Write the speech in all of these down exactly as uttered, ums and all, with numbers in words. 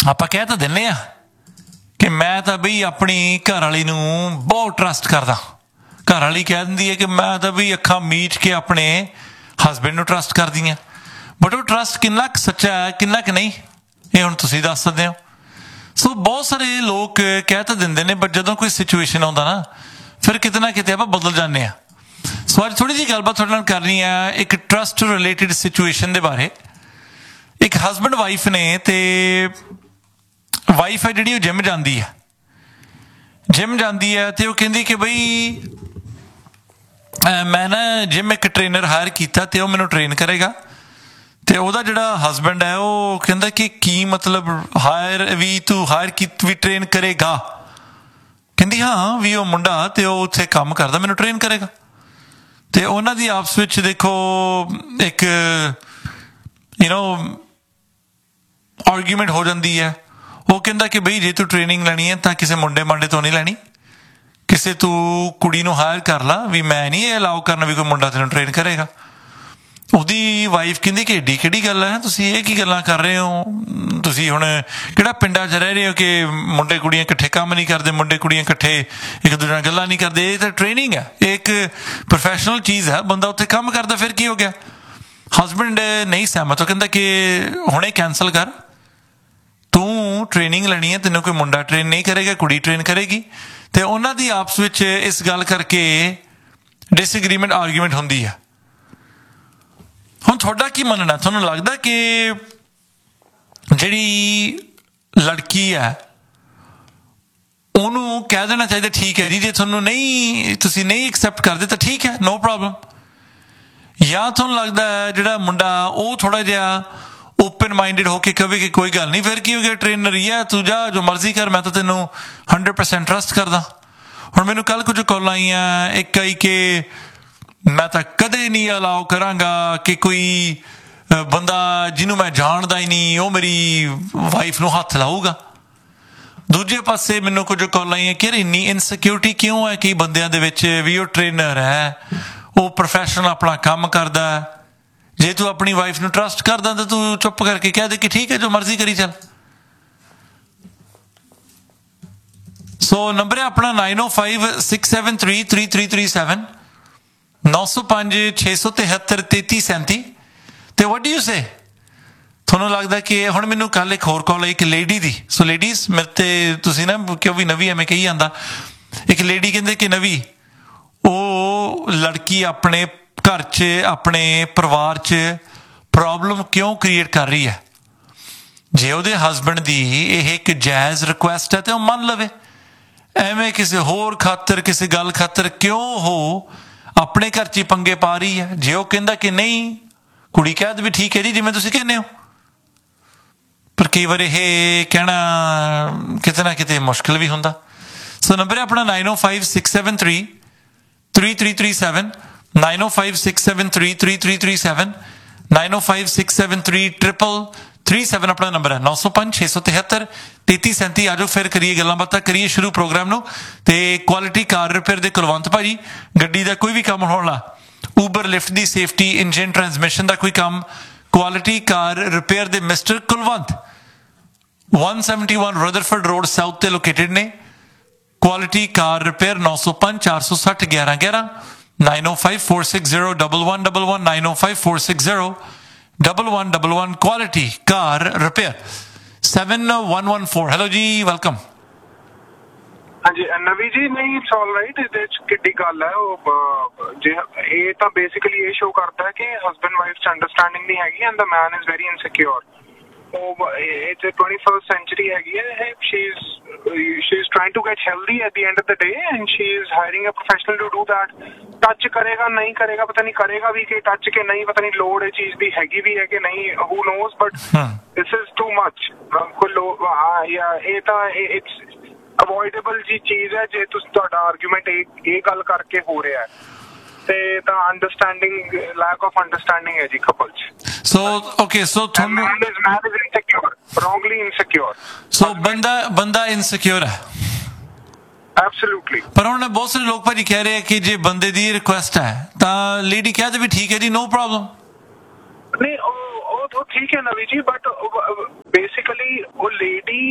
ਆਪਾਂ ਕਹਿ ਤਾਂ ਦਿੰਦੇ ਆ ਕਿ ਮੈਂ ਤਾਂ ਬਈ ਆਪਣੀ ਘਰ ਵਾਲੀ ਨੂੰ ਬਹੁਤ ਟਰਸਟ ਕਰਦਾ। ਘਰ ਵਾਲੀ ਕਹਿ ਦਿੰਦੀ ਹੈ ਕਿ ਮੈਂ ਤਾਂ ਬਈ ਅੱਖਾਂ ਮੀਚ ਕੇ ਆਪਣੇ ਹਸਬੈਂਡ ਨੂੰ ਟਰਸਟ ਕਰਦੀ ਹਾਂ। ਬਟ ਉਹ ਟਰਸਟ ਕਿੰਨਾ ਕੁ ਸੱਚਾ ਹੈ, ਕਿੰਨਾ ਕੁ ਨਹੀਂ, ਇਹ ਹੁਣ ਤੁਸੀਂ ਦੱਸ ਸਕਦੇ ਹੋ। ਸੋ ਬਹੁਤ ਸਾਰੇ ਲੋਕ ਕਹਿ ਤਾਂ ਦਿੰਦੇ ਨੇ, ਬਟ ਜਦੋਂ ਕੋਈ ਸਿਚੁਏਸ਼ਨ ਆਉਂਦਾ ਨਾ ਫਿਰ ਕਿਤੇ ਨਾ ਕਿਤੇ ਆਪਾਂ ਬਦਲ ਜਾਂਦੇ ਹਾਂ। ਸੋ ਅੱਜ ਥੋੜ੍ਹੀ ਜਿਹੀ ਗੱਲਬਾਤ ਤੁਹਾਡੇ ਨਾਲ ਕਰਨੀ ਆ ਇੱਕ ਟਰਸਟ ਰਿਲੇਟਿਡ ਸਿਚੁਏਸ਼ਨ ਦੇ ਬਾਰੇ। ਇੱਕ ਹਸਬੈਂਡ ਵਾਈਫ ਨੇ, ਤੇ ਵਾਈਫ ਹੈ ਜਿਹੜੀ ਉਹ ਜਿੰਮ ਜਾਂਦੀ ਹੈ ਜਿੰਮ ਜਾਂਦੀ ਹੈ ਅਤੇ ਉਹ ਕਹਿੰਦੀ ਕਿ ਬਈ ਮੈਂ ਨਾ ਜਿੰਮ ਇੱਕ ਟ੍ਰੇਨਰ ਹਾਇਰ ਕੀਤਾ ਅਤੇ ਉਹ ਮੈਨੂੰ ਟ੍ਰੇਨ ਕਰੇਗਾ। ਅਤੇ ਉਹਦਾ ਜਿਹੜਾ ਹਸਬੈਂਡ ਹੈ ਉਹ ਕਹਿੰਦਾ ਕਿ ਕੀ ਮਤਲਬ ਹਾਇਰ ਵੀ ਤੂੰ ਹਾਇਰ ਕੀ ਵੀ ਟ੍ਰੇਨ ਕਰੇਗਾ? ਕਹਿੰਦੀ ਹਾਂ ਵੀ ਉਹ ਮੁੰਡਾ ਅਤੇ ਉਹ ਉੱਥੇ ਕੰਮ ਕਰਦਾ, ਮੈਨੂੰ ਟ੍ਰੇਨ ਕਰੇਗਾ। ਅਤੇ ਉਹਨਾਂ ਦੀ ਆਪਸ ਵਿੱਚ ਦੇਖੋ ਇੱਕ ਯੂ ਨੋ ਆਰਗੂਮੈਂਟ ਹੋ ਜਾਂਦੀ ਹੈ। ਉਹ ਕਹਿੰਦਾ ਕਿ ਬਈ ਜੇ ਤੂੰ ਟ੍ਰੇਨਿੰਗ ਲੈਣੀ ਹੈ ਤਾਂ ਕਿਸੇ ਮੁੰਡੇ ਮਾਂਡੇ ਤੋਂ ਨਹੀਂ ਲੈਣੀ, ਕਿਸੇ ਤੂੰ ਕੁੜੀ ਨੂੰ ਹਾਇਰ ਕਰ ਲਾ, ਵੀ ਮੈਂ ਨਹੀਂ ਇਹ ਅਲਾਓ ਕਰਨਾ ਵੀ ਕੋਈ ਮੁੰਡਾ ਤੈਨੂੰ ਟ੍ਰੇਨ ਕਰੇਗਾ। ਉਹਦੀ ਵਾਈਫ ਕਹਿੰਦੀ ਕਿ ਏਡੀ ਕਿਹੜੀ ਗੱਲ ਹੈ, ਤੁਸੀਂ ਇਹ ਕੀ ਗੱਲਾਂ ਕਰ ਰਹੇ ਹੋ? ਤੁਸੀਂ ਹੁਣ ਕਿਹੜਾ ਪਿੰਡਾਂ 'ਚ ਰਹਿ ਰਹੇ ਹੋ ਕਿ ਮੁੰਡੇ ਕੁੜੀਆਂ ਇਕੱਠੇ ਕੰਮ ਨਹੀਂ ਕਰਦੇ, ਮੁੰਡੇ ਕੁੜੀਆਂ ਇਕੱਠੇ ਇੱਕ ਦੂਜੇ ਨਾਲ ਗੱਲਾਂ ਨਹੀਂ ਕਰਦੇ? ਇਹ ਤਾਂ ਟ੍ਰੇਨਿੰਗ ਹੈ, ਇਹ ਇੱਕ ਪ੍ਰੋਫੈਸ਼ਨਲ ਚੀਜ਼ ਹੈ, ਬੰਦਾ ਉੱਥੇ ਕੰਮ ਕਰਦਾ, ਫਿਰ ਕੀ ਹੋ ਗਿਆ? ਹਸਬੈਂਡ ਨਹੀਂ ਸਹਿਮਤ, ਉਹ ਕਹਿੰਦਾ ਕਿ ਹੁਣੇ ਕੈਂਸਲ ਕਰ, ਤੂੰ ਟ੍ਰੇਨਿੰਗ ਲੈਣੀ ਹੈ, ਤੈਨੂੰ ਕੋਈ ਮੁੰਡਾ ਟ੍ਰੇਨ ਨਹੀਂ ਕਰੇਗਾ, ਕੁੜੀ ਟ੍ਰੇਨ ਕਰੇਗੀ। ਅਤੇ ਉਹਨਾਂ ਦੀ ਆਪਸ ਵਿੱਚ ਇਸ ਗੱਲ ਕਰਕੇ ਡਿਸਐਗਰੀਮੈਂਟ ਆਰਗੂਮੈਂਟ ਹੁੰਦੀ ਹੈ। ਹੁਣ ਤੁਹਾਡਾ ਕੀ ਮੰਨਣਾ? ਤੁਹਾਨੂੰ ਲੱਗਦਾ ਕਿ ਜਿਹੜੀ ਲੜਕੀ ਹੈ ਉਹਨੂੰ ਕਹਿ ਦੇਣਾ ਚਾਹੀਦਾ ਠੀਕ ਹੈ ਜੀ, ਜੇ ਤੁਹਾਨੂੰ ਨਹੀਂ ਤੁਸੀਂ ਨਹੀਂ ਐਕਸੈਪਟ ਕਰਦੇ ਤਾਂ ਠੀਕ ਹੈ, ਨੋ ਪ੍ਰੋਬਲਮ? ਜਾਂ ਤੁਹਾਨੂੰ ਲੱਗਦਾ ਹੈ ਜਿਹੜਾ ਮੁੰਡਾ ਉਹ ਥੋੜ੍ਹਾ ਜਿਹਾ ਓਪਨ ਮਾਈਂਡਡ ਹੋ ਕੇ ਕਹੇ ਕਿ ਕੋਈ ਗੱਲ ਨਹੀਂ, ਫਿਰ ਕੀ ਹੋ ਗਿਆ, ਟ੍ਰੇਨਰ ਹੀ ਹੈ, ਤੂੰ ਜਾ ਜੋ ਮਰਜ਼ੀ ਕਰ, ਮੈਂ ਤਾਂ ਤੈਨੂੰ ਹੰਡਰਡ ਪਰਸੈਂਟ ਟਰਸਟ ਕਰਦਾ। ਹੁਣ ਮੈਨੂੰ ਕੱਲ੍ਹ ਕੁਝ ਕਾਲਾਂ ਆਈਆਂ, ਇੱਕ ਆਈ ਕਿ ਮੈਂ ਤਾਂ ਕਦੇ ਨਹੀਂ ਅਲਾਓ ਕਰਾਂਗਾ ਕਿ ਕੋਈ ਬੰਦਾ ਜਿਹਨੂੰ ਮੈਂ ਜਾਣਦਾ ਹੀ ਨਹੀਂ ਉਹ ਮੇਰੀ ਵਾਈਫ ਨੂੰ ਹੱਥ ਲਾਊਗਾ। ਦੂਜੇ ਪਾਸੇ ਮੈਨੂੰ ਕੁਝ ਕਾਲਾਂ ਆਈਆਂ ਕਿ ਇੰਨੀ ਇਨਸਿਕਿਉਰਿਟੀ ਕਿਉਂ ਹੈ ਕਈ ਬੰਦਿਆਂ ਦੇ ਵਿੱਚ ਵੀ ਉਹ ਟ੍ਰੇਨਰ ਹੈ, ਉਹ ਪ੍ਰੋਫੈਸ਼ਨਲ ਆਪਣਾ ਕੰਮ ਕਰਦਾ। ਜੇ ਤੂੰ ਆਪਣੀ ਵਾਈਫ ਨੂੰ ਟਰਸਟ ਕਰਦਾ ਤਾਂ ਤੂੰ ਚੁੱਪ ਕਰਕੇ ਕਹਿ ਦੇ ਕਿ ਠੀਕ ਹੈ ਜੋ ਮਰਜ਼ੀ ਕਰੀ ਚੱਲ। ਸੋ ਨੰਬਰ ਹੈ ਆਪਣਾ ਨਾਈਨ ਓ five six seven three three three three seven, ਨੌ ਸੌ ਪੰਜ ਛੇ ਸੌ ਤਿਹੱਤਰ ਤੇਤੀ ਸੈਂਤੀ। ਅਤੇ ਵਾਟ ਡੂ ਯੂ ਸੇ? ਤੁਹਾਨੂੰ ਲੱਗਦਾ ਕਿ ਹੁਣ ਮੈਨੂੰ ਕੱਲ੍ਹ ਇੱਕ ਹੋਰ ਕਾਲ ਆਈ ਇੱਕ ਲੇਡੀ ਦੀ। ਸੋ ਲੇਡੀਜ਼ ਮੇਰੇ 'ਤੇ ਤੁਸੀਂ ਨਾ ਕਿਉਂ ਵੀ ਨਵੀਂ ਐਵੇਂ ਕਹੀ ਜਾਂਦਾ। ਇੱਕ ਲੇਡੀ ਕਹਿੰਦੇ ਕਿ ਨਵੀਂ ਉਹ ਲੜਕੀ ਆਪਣੇ ਘਰ 'ਚ ਆਪਣੇ ਪਰਿਵਾਰ 'ਚ ਪ੍ਰੋਬਲਮ ਕਿਉਂ ਕ੍ਰੀਏਟ ਕਰ ਰਹੀ ਹੈ? ਜੇ ਉਹਦੇ ਹਸਬੈਂਡ ਦੀ ਇਹ ਇੱਕ ਜਾਇਜ਼ ਰਿਕੁਐਸਟ ਹੈ ਤਾਂ ਉਹ ਮੰਨ ਲਵੇ। ਐਵੇਂ ਕਿਸੇ ਹੋਰ ਖਾਤਰ ਕਿਸੇ ਗੱਲ ਖਾਤਰ ਕਿਉਂ ਉਹ ਆਪਣੇ ਘਰ 'ਚ ਹੀ ਪੰਗੇ ਪਾ ਰਹੀ ਹੈ? ਜੇ ਉਹ ਕਹਿੰਦਾ ਕਿ ਨਹੀਂ, ਕੁੜੀ ਕਹਿ ਦੇ ਵੀ ਠੀਕ ਹੈ ਜੀ ਜਿਵੇਂ ਤੁਸੀਂ ਕਹਿੰਦੇ ਹੋ, ਪਰ ਕਈ ਵਾਰ ਇਹ ਕਹਿਣਾ ਕਿਤੇ ਨਾ ਕਿਤੇ ਮੁਸ਼ਕਿਲ ਵੀ ਹੁੰਦਾ। ਸੋ ਨੰਬਰ ਹੈ ਆਪਣਾ ਨਾਈਨ ਓ five six seven three three three three seven, nine ਓ five six seven three three three three seven, nine ਓ five six seven three triple three seven ਆਪਣਾ ਨੰਬਰ ਹੈ। ਨੌ ਸੌ ਪੰਜ ਛੇ ਸੌ ਤਿਹੱਤਰ ਤੇਤੀ ਸੈਂਤੀ। ਆ ਜਾਓ ਫਿਰ ਕਰੀਏ ਗੱਲਾਂ ਬਾਤਾਂ, ਕਰੀਏ ਸ਼ੁਰੂ ਪ੍ਰੋਗਰਾਮ ਨੂੰ। ਅਤੇ ਕੁਆਲਿਟੀ ਕਾਰ ਰਿਪੇਅਰ ਦੇ ਕੁਲਵੰਤ ਭਾਜੀ, ਗੱਡੀ ਦਾ ਕੋਈ ਵੀ ਕੰਮ ਹੋਣ ਵਾਲਾ, ਊਬਰ ਲਿਫਟ ਦੀ ਸੇਫਟੀ, ਇੰਜਨ ਟਰਾਂਸਮਿਸ਼ਨ ਦਾ ਕੋਈ ਕੰਮ, ਕੁਆਲਿਟੀ ਕਾਰ ਰਿਪੇਅਰ ਦੇ ਮਿਸਟਰ ਕੁਲਵੰਤ ਇੱਕ ਸੌ ਇਕਹੱਤਰ ਰਦਰਫੋਰਡ ਰੋਡ ਸਾਊਥ 'ਤੇ ਲੋਕੇਟਡ ਨੇ। ਕੁਆਲਿਟੀ ਕਾਰ ਰਿਪੇਅਰ ਨੌ ਸੌ ਪੰਜ ਚਾਰ ਸੌ ਸੱਠ ਗਿਆਰਾਂ ਗਿਆਰਾਂ, ਨਾਈਨ ਓ five four six zero double one double one, nine ਓ five four six zero double one double one. Quality ਕਾਰ repair seven one one four. Hello ਜੀ, ਵੈਲਕਮ। ਹਾਂਜੀ ਨਵੀ ਜੀ, ਨਹੀਂ ਇਟਸ ਆਲ ਰਾਈਟ। ਇਹਦੇ 'ਚ ਕਿੱਡੀ ਗੱਲ ਹੈ? ਉਹ ਜੇ ਇਹ ਤਾਂ ਬੇਸਿਕਲੀ ਇਹ ਸ਼ੋ ਕਰਦਾ ਹੈ ਕਿ ਹਸਬੈਂਡ ਵਾਈਫ 'ਚ ਅੰਡਰਸਟੈਂਡਿੰਗ ਨਹੀਂ ਹੈਗੀ and the man is very insecure. ਉਹ ਇਹ ਤੇ ਟਵੈਂਟੀ ਫਸਟ ਸੈਂਚੁਰੀ ਹੈਗੀ ਹੈ। She is she is trying to get healthy at the end of the day and she is hiring a professional to do that. Touch ਕਰੇਗਾ ਨਹੀਂ ਕਰੇਗਾ ਪਤਾ ਨਹੀਂ, ਕਰੇਗਾ ਵੀ ਕਿ ਟੱਚ ਕੇ ਨਹੀਂ ਪਤਾ ਨਹੀਂ, ਲੋੜ ਇਹ ਚੀਜ਼ ਦੀ ਹੈਗੀ ਵੀ ਹੈ ਕਿ ਨਹੀਂ, ਹੂ knows, but this is too much. ਇਹ ਤਾਂ ਇਟਸ ਅਵੋਇਡੇਬਲ ਜੀ ਚੀਜ਼ ਹੈ ਜੇ ਤੁਸੀਂ ਤੁਹਾਡਾ ਆਰਗੂਮੈਂਟ ਇਹ ਇਹ ਗੱਲ ਕਰਕੇ ਹੋ ਰਿਹਾ ਤੇ ਤਾਂ ਅੰਡਰਸਟੈਂਡਿੰਗ ਲੈਕ ਆਫ ਅੰਡਰਸਟੈਂਡਿੰਗ ਹੈ ਜੀ ਕਪਲ 'ਚ। ਸੋ ਓਕੇ, ਸੋ ਤੁਹਾਨੂੰ wrongly insecure। ਸੋ ਬੰਦਾ ਬੰਦਾ ਇਨਸਿਕਿਉਰ ਹੈ। Absolutely। ਪਰ ਹੁਣ ਬਹੁਤ ਸਾਰੇ ਲੋਕ ਭਾਜੀ ਕਹਿ ਰਹੇ ਆ ਕਿ ਜੇ ਬੰਦੇ ਦੀ ਰਿਕੁਐਸਟ ਹੈ ਤਾਂ ਲੇਡੀ ਕਹਿ ਦੇ ਵੀ ਠੀਕ ਹੈ ਜੀ, ਨੋ ਪ੍ਰੋਬਲਮ। ਨਹੀਂ ਉਹ ਉਹ ਠੀਕ ਹੈ ਨਵੀ ਜੀ, ਬਟ ਬੇਸਿਕਲੀ ਉਹ lady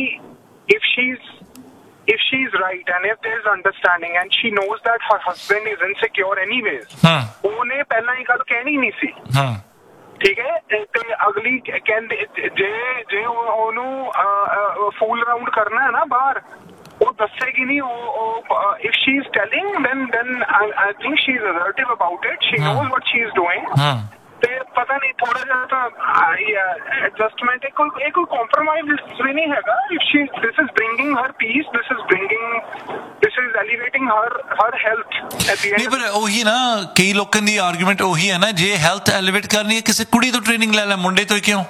understanding and she knows that Har husband is insecure anyways ਉਹਨੇ ਪਹਿਲਾਂ ਹੀ ਗੱਲ ਕਹਿਣੀ ਨਹੀਂ ਸੀ ਠੀਕ ਹੈ ਤੇ ਅਗਲੀ ਕਹਿੰਦੇ ਜੇ ਜੇ ਉਹਨੂੰ ਫੂਲ ਅਰਾਊਂਡ ਕਰਨਾ ਹੈ ਨਾ ਬਾਹਰ ਉਹ ਦੱਸੇਗੀ ਨਹੀਂ ਉਹ if she is telling then then I think she is ਅਸਰਟਿਵ about it Shri knows what she is doing ਤੇ ਪਤਾ ਨਹੀਂ ਥੋੜਾ ਜਿਹਾ ਤਾਂ ਐਡਜਸਟਮੈਂਟ ਇਹ ਕੋਈ ਇਹ ਕੋਈ ਕੰਪਰੋਮਾਈਜ਼ ਵੀ ਨਹੀਂ ਹੈਗਾ if Shri this is bringing Har piece this is bringing this is ਐਲੀਵੇਟਿੰਗ Har Har health at the and ਪਰ ਉਹੀ ਨਾ ਕਈ ਲੋਕਾਂ ਦੀ ਆਰਗੂਮੈਂਟ ਉਹੀ ਹੈ ਨਾ ਜੇ ਹੈਲਥ ਐਲੀਵੇਟ ਕਰਨੀ ਹੈ ਕਿਸੇ ਕੁੜੀ ਤੋਂ ਟ੍ਰੇਨਿੰਗ ਲੈ ਲੈ ਮੁੰਡੇ ਤੋਂ ਕਿਉਂ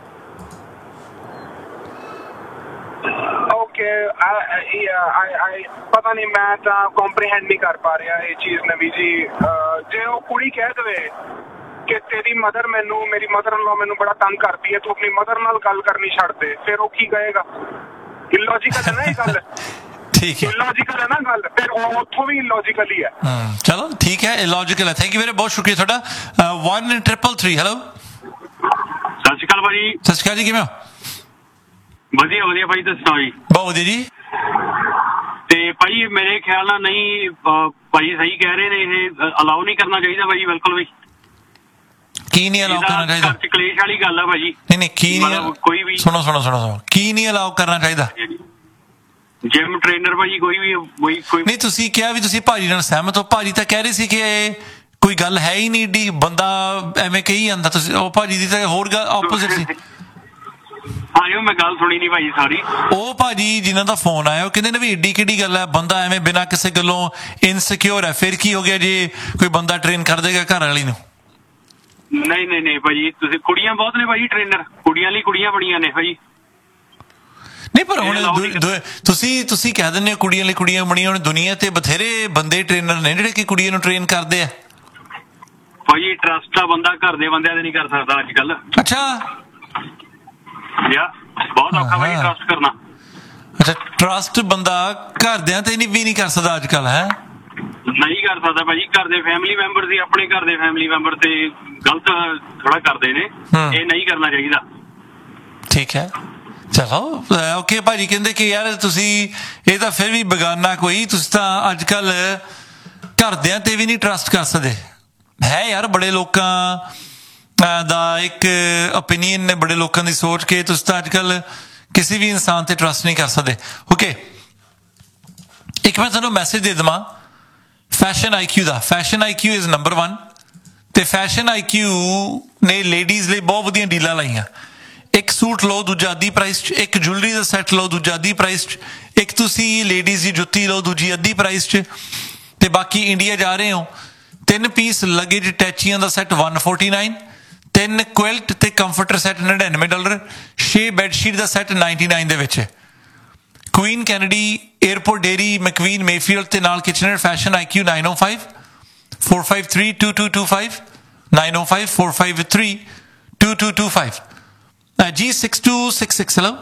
ਓਕੇ ਆਈ ਪਤਾ ਨਹੀਂ ਮੈਂ ਤਾਂ ਕੰਪਰੀਹੈਂਡ ਨਹੀਂ ਕਰ ਪਾ ਰਿਹਾ ਇਹ ਚੀਜ਼ ਨਵੀ ਜੀ ਜੇ ਉਹ ਕੁੜੀ ਕਹਿ ਦੇਵੇ ਕਿ ਤੇਰੀ ਮਦਰ ਮੈਨੂੰ ਮੇਰੀ ਮਦਰ ਇਨ ਲਾ ਮੈਨੂੰ ਬੜਾ ਤੰਗ ਕਰਦੀ ਹੈ ਤੂੰ ਆਪਣੀ ਮਦਰ ਨਾਲ ਗੱਲ ਕਰਨੀ ਛੱਡ ਦੇ ਫਿਰ ਉਹ ਕੀ ਕਹੇਗਾ ਇਲੌਜੀਕਲ ਹੈ ਨਾ ਇਹ ਗੱਲ ਠੀਕ ਹੈ ਇਲੌਜੀਕਲ ਹੈ ਨਾ ਗੱਲ ਫਿਰ ਉਹ ਉੱਥੋਂ ਵੀ ਇਲੌਜੀਕਲ ਹੀ ਹੈ ਚਲੋ ਠੀਕ ਹੈ ਇਲੌਜੀਕਲ ਹੈ ਥੈਂਕ ਯੂ very ਬਹੁਤ ਸ਼ੁਕਰੀਆ ਤੁਹਾਡਾ one triple three ਹੈਲੋ ਸਤਿ ਸ਼੍ਰੀ ਅਕਾਲ ਭਾਜੀ ਸਤਿ ਸ਼੍ਰੀ ਅਕਾਲ ਜੀ ਕਿਵੇਂ ਹੋ ਵਧੀਆ ਵਧੀਆ ਭਾਈ ਤੁਸੀਂ ਸੁਣਾਓ ਜੀ ਬਹੁਤ ਵਧੀਆ ਜੀ ਤੇ ਭਾਈ ਮੇਰੇ ਖਿਆਲ ਨਾਲ ਨਹੀਂ ਭਾਈ ਸਹੀ ਕਹਿ ਰਹੇ ਨੇ ਇਹ ਅਲਾਉ ਨਹੀਂ ਕਰਨਾ ਚਾਹੀਦਾ ਭਾਈ ਬਿਲਕੁਲ ਵੀ ਕੀ ਨਹੀਂ ਅਲਾਉ ਕਰਨਾ ਚਾਹੀਦਾ ਘਰ ਚ ਕਲੇਸ਼ ਵਾਲੀ ਗੱਲ ਆ ਭਾਜੀ ਨਹੀਂ ਨਹੀਂ ਕੀ ਨਹੀਂ ਕੋਈ ਵੀ ਸੁਣੋ ਸੁਣੋ ਸੁਣੋ ਸੁਣੋ ਕੀ ਨਹੀਂ ਅਲਾਉ ਕਰਨਾ ਚਾਹੀਦਾ ਜਿਮ ਟ੍ਰੇਨਰ ਭਾਜੀ ਕੋਈ ਵੀ ਕੋਈ ਨਹੀਂ ਤੁਸੀਂ ਕਿਹਾ ਵੀ ਤੁਸੀਂ ਭਾਜੀ ਨਾਲ ਸਹਿਮਤ ਹੋ ਭਾਜੀ ਤਾਂ ਕਹਿ ਰਹੇ ਸੀ ਕਿ ਕੋਈ ਗੱਲ ਹੈ ਹੀ ਨਹੀਂ ਏਡੀ ਬੰਦਾ ਐਵੇਂ ਕਹੀ ਜਾਂਦਾ ਤੁਸੀਂ ਉਹ ਭਾਜੀ ਦੀ ਤਾਂ ਹੋਰ ਗੱਲ ਆਪੋਜ਼ਿਟ ਸੀ ਹਾਂ ਮੈਂ ਗੱਲ ਸੁਣੀ ਨਹੀਂ ਭਾਈ ਸਾਰੀ ਉਹ ਭਾਜੀ ਜਿਨ੍ਹਾਂ ਦਾ ਫੋਨ ਆਇਆ ਉਹ ਕਹਿੰਦੇ ਨੇ ਵੀ ਏਡੀ ਕਿਹੜੀ ਗੱਲ ਹੈ ਬੰਦਾ ਐਵੇਂ ਬਿਨਾਂ ਕਿਸੇ ਗੱਲੋਂ ਇਨਸਿਕਿਉਰ ਹੈ ਫਿਰ ਕੀ ਹੋ ਗਿਆ ਜੇ ਕੋਈ ਬੰਦਾ ਟ੍ਰੇਨ ਕਰ ਦੇਗਾ ਘਰ ਵਾਲੀ ਨੂੰ ਨਹੀਂ ਨਹੀਂ ਨਹੀਂ ਭਾਜੀ ਤੁਸੀਂ ਕੁੜੀਆਂ ਬਹੁਤ ਨੇ ਭਾਜੀ ਟ੍ਰੇਨਰ ਕੁੜੀਆਂ ਲਈ ਕੁੜੀਆਂ ਬੜੀਆਂ ਨੇ ਭਾਜੀ ਨਹੀਂ ਪਰ ਹੁਣ ਤੁਸੀਂ ਤੁਸੀਂ ਕਹਿ ਦਿੰਦੇ ਹੋ ਕੁੜੀਆਂ ਲਈ ਕੁੜੀਆਂ ਬਣੀਆਂ ਹੁਣ ਦੁਨੀਆ ਤੇ ਬਥੇਰੇ ਬੰਦੇ ਟ੍ਰੇਨਰ ਨੇ ਜਿਹੜੇ ਕਿ ਕੁੜੀਆਂ ਨੂੰ ਟ੍ਰੇਨ ਕਰਦੇ ਆ ਭਾਜੀ ਟਰਸਟ ਆ ਬੰਦਾ ਘਰ ਦੇ ਬੰਦਿਆਂ ਦੇ ਨਹੀਂ ਕਰ ਸਕਦਾ ਅੱਜ ਕੱਲ ਅੱਛਾ ਯਾ ਬਹੁਤ ਔਖਾ ਭਾਜੀ ਟਰਸਟ ਕਰਨਾ ਅੱਛਾ ਟਰਸਟ ਬੰਦਾ ਘਰਦਿਆਂ ਤੇ ਨਹੀਂ ਵੀ ਨਹੀਂ ਕਰ ਸਕਦਾ ਅੱਜ ਕੱਲ ਹੈ ਨਹੀਂ ਕਰ ਸਕਦਾ ਭਾਜੀ ਘਰ ਦੇ ਫੈਮਿਲੀ ਮੈਂਬਰ ਸੀ ਆਪਣੇ ਘਰ ਦੇ ਫੈਮਿਲੀ ਮੈਂਬਰ ਤੇ ਗਲਤ ਥੋੜਾ ਕਰਦੇ ਨੇ ਇਹ ਨਹੀਂ ਕਰਨਾ ਚਾਹੀਦਾ ਠੀਕ ਹੈ ਚਲੋ ਓਕੇ ਭਾਜੀ ਕਹਿੰਦੇ ਕਿ ਯਾਰ ਤੁਸੀਂ ਇਹ ਤਾਂ ਫਿਰ ਵੀ ਬੇਗਾਨਾ ਕੋਈ ਤੁਸੀਂ ਤਾਂ ਅੱਜ ਕੱਲ ਘਰਦਿਆਂ ਤੇ ਵੀ ਨਹੀਂ ਟਰਸਟ ਕਰ ਸਕਦੇ ਹੈ ਯਾਰ ਬੜੇ ਲੋਕਾਂ ਦਾ ਇੱਕ ਓਪੀਨੀਅਨ ਨੇ ਬੜੇ ਲੋਕਾਂ ਦੀ ਸੋਚ ਕੇ ਤੁਸੀਂ ਤਾਂ ਅੱਜ ਕੱਲ ਕਿਸੇ ਵੀ ਇਨਸਾਨ ਤੇ ਟਰਸਟ ਨਹੀਂ ਕਰ ਸਕਦੇ ਓਕੇ ਇੱਕ ਮੈਂ ਤੁਹਾਨੂੰ ਮੈਸੇਜ ਦੇ ਦੇਵਾਂ fashion I Q the fashion I Q is number one ਤੇ ਫੈਸ਼ਨ ਆਈ ਕਿਊ ਨੇ ਲੇਡੀਜ਼ ਲਈ ਬਹੁਤ ਵਧੀਆ ਡੀਲਾਂ ਲਾਈਆਂ ਇੱਕ ਸੂਟ ਲਓ ਦੂਜਾ ਅੱਧੀ ਪ੍ਰਾਈਸ 'ਚ ਇੱਕ ਜੁਐਲਰੀ ਦਾ ਸੈੱਟ ਲਓ ਦੂਜਾ ਅੱਧੀ ਪ੍ਰਾਈਸ 'ਚ ਇੱਕ ਤੁਸੀਂ ਲੇਡੀਜ਼ ਦੀ ਜੁੱਤੀ ਲਓ ਦੂਜੀ ਅੱਧੀ ਪ੍ਰਾਈਸ 'ਚ ਤੇ ਬਾਕੀ ਇੰਡੀਆ ਜਾ ਰਹੇ ਹੋ ਤਿੰਨ ਪੀਸ ਲਗੇਜ ਟੈਚੀਆਂ ਦਾ ਸੈੱਟ one forty-nine ਤਿੰਨ ਕੁਇਲਟ ਤੇ ਕੰਫਰਟਰ ਸੈੱਟ ninety-nine ਡਾਲਰ ਛੇ ਬੈੱਡਸ਼ੀਟ ਦਾ ਸੈੱਟ ninety-nine ਦੇ ਵਿੱਚ Queen Kennedy airport dairy ਮੈਕਵੀਨ Mayfield ਤੇ ਨਾਲ Kitchener fashion IQ nine oh five four five three two two two five nine oh five four five three two two two five ਜੀ six two six six hello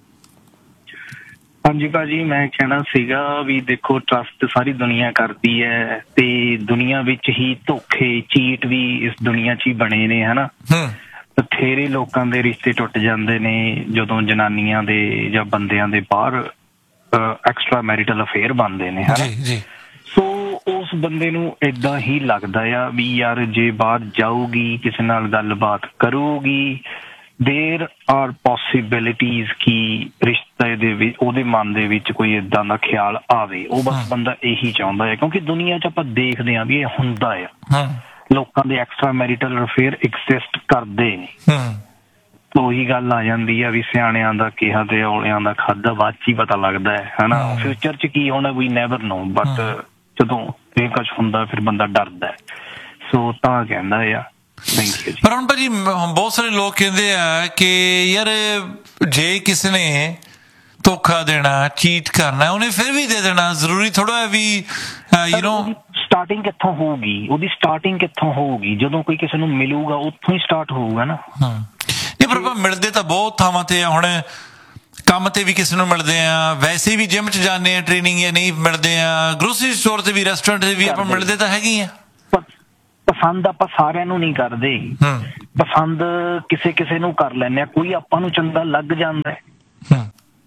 ਹਾਂਜੀ ਭਾਜੀ ਮੈਂ ਕਹਿਣਾ ਸੀਗਾ ਵੀ ਦੇਖੋ trust ਸਾਰੀ ਦੁਨੀਆ ਕਰਦੀ ਹੈ ਤੇ ਦੁਨੀਆ ਵਿੱਚ ਹੀ ਧੋਖੇ ਚੀਟ ਵੀ ਇਸ ਦੁਨੀਆ 'ਚ ਹੀ ਬਣੇ ਨੇ ਹਨਾ ਬਥੇਰੇ ਲੋਕਾਂ ਦੇ ਰਿਸ਼ਤੇ ਟੁੱਟ ਜਾਂਦੇ ਨੇ ਜਦੋਂ ਜਨਾਨੀਆਂ ਦੇ ਜਾਂ ਬੰਦਿਆਂ ਦੇ ਬਾਹਰ ਐਕਸਟਰਾ ਮੈਰਿਟਲ ਅਫੇਅਰ ਬਣਦੇ ਨੇ ਹਨਾ ਸੋ ਉਸ ਬੰਦੇ ਨੂੰ ਏਦਾਂ ਹੀ ਲੱਗਦਾ ਆ ਵੀ ਯਾਰ ਜੇ ਬਾਹਰ ਜਾਊਗੀ ਕਿਸੇ ਨਾਲ ਗੱਲਬਾਤ ਕਰੂਗੀ देर आर पॉसिबिलिटीज कि रिश्ते दे विच ओहदे मन दे विच कोई इदां दा ख्याल आवे ओ बस बंदा यही चाहुंदा है क्योंकि दुनिया च आपां देखदे हां भी ये हुंदा है लोकां दे एक्स्ट्रा मैरिटल अफेयर एग्जिस्ट करदे ने तो ही गल आ जांदी है भी सियाणियां दा किहा ते औलियां दा खादा बाद च ही पता लगदा है है ना फ्यूचर च की होना वी नेवर नो बट जदों इह कुछ हुंदा फिर बंदा डरदा है सो तां कहंदा है ਪਰ ਹੁਣ ਭਾਜੀ ਬਹੁਤ ਸਾਰੇ ਲੋਕ ਕਹਿੰਦੇ ਆ ਕਿ ਯਾਰ ਜੇ ਕਿਸੇ ਨੇ ਧੋਖਾ ਦੇਣਾ ਚੀਟ ਕਰਨਾ ਉਹਨੇ ਫਿਰ ਵੀ ਦੇ ਦੇਣਾ ਜ਼ਰੂਰੀ ਥੋੜਾ ਹੈ ਵੀ ਯੂ ਨੋ ਸਟਾਰਟਿੰਗ ਕਿੱਥੋਂ ਹੋਊਗੀ ਉਹਦੀ ਸਟਾਰਟਿੰਗ ਕਿੱਥੋਂ ਹੋਊਗੀ ਜਦੋਂ ਕੋਈ ਕਿਸੇ ਨੂੰ ਮਿਲੂਗਾ ਉੱਥੋਂ ਹੀ ਸਟਾਰਟ ਹੋਊਗਾ ਨਾ ਨਹੀਂ ਪਰ ਮਿਲਦੇ ਤਾਂ ਬਹੁਤ ਥਾਵਾਂ ਤੇ ਆ ਹੁਣ ਕੰਮ ਤੇ ਵੀ ਕਿਸੇ ਨੂੰ ਮਿਲਦੇ ਆ ਵੈਸੇ ਵੀ ਜਿਮ 'ਚ ਜਾਂਦੇ ਆ ਟ੍ਰੇਨਿੰਗ ਜਾਂ ਨਹੀਂ ਮਿਲਦੇ ਆ ਗਰੋਸਰੀ ਸਟੋਰ ਤੇ ਵੀ ਰੈਸਟੋਰੈਂਟ ਤੇ ਵੀ ਆਪਾਂ ਮਿਲਦੇ ਤਾਂ ਹੈਗੇ ਆ ਪਸੰਦ ਆਪਾਂ ਸਾਰਿਆਂ ਨੂੰ ਨਹੀਂ ਕਰਦੇ ਪਸੰਦ ਕਿਸੇ ਕਿਸੇ ਨੂੰ ਕਰ ਲੈਂਦੇ ਆ ਕੋਈ ਆਪਾਂ ਨੂੰ ਚੰਗਾ ਲੱਗ ਜਾਂਦਾ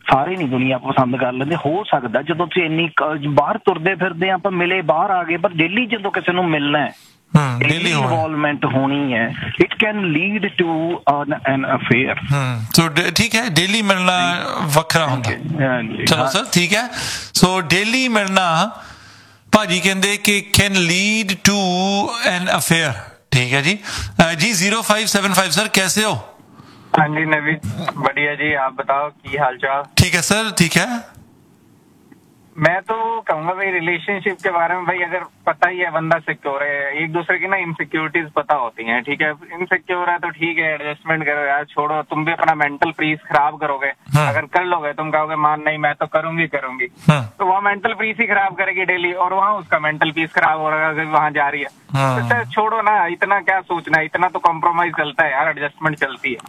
ਸਾਰੇ ਨਹੀਂ ਦੁਨੀਆ ਪਸੰਦ ਕਰ ਲੈਂਦੇ। ਹੋ ਸਕਦਾ ਜਦੋਂ ਤੁਸੀਂ ਇੰਨੀ ਬਾਹਰ ਤੁਰਦੇ ਫਿਰਦੇ ਆਪਾਂ ਮਿਲੇ ਬਾਹਰ ਆ ਗਏ, ਪਰ ਡੇਲੀ ਜਦੋਂ ਕਿਸੇ ਨੂੰ ਮਿਲਣਾ ਹੈ, ਡੇਲੀ ਇਨਵੋਲਵਮੈਂਟ ਹੋਣੀ ਹੈ, it can lead to N affair. ਸੋ ਠੀਕ ਹੈ, ਡੇਲੀ ਮਿਲਣਾ ਵੱਖਰਾ ਹੁੰਦਾ। ਚਲੋ ਸਰ ਠੀਕ ਹੈ। ਸੋ ਡੇਲੀ ਮਿਲਣਾ ਭਾਜੀ ਕਹਿੰਦੇ ਕਿ can lead to N affair. ठीक है जी। जी zero five seven five sir कैसे हो? हाँ जी नवी बढ़िया जी, आप बताओ की हाल चाल? ठीक है सर ठीक है। मैं तो कहूंगा भाई रिलेशनशिप के बारे में, भाई अगर पता ही है बंदा सिक्योर है, एक दूसरे की ना इनसिक्योरिटीज पता होती हैं, ठीक है, इनसिक्योर है तो ठीक है एडजस्टमेंट करो यार, छोड़ो, तुम भी अपना मेंटल पीस खराब करोगे। हाँ। अगर कर लोगे तुम कहोगे मान नहीं मैं तो करूंगी करूंगी। हाँ। तो वहाँ मेंटल पीस ही खराब करेगी डेली, और वहाँ उसका मेंटल पीस खराब हो रहा है वहाँ जा रही है। हाँ। तो छोड़ो ना, इतना क्या सोचना है, इतना तो कॉम्प्रोमाइज चलता है यार, एडजस्टमेंट चलती है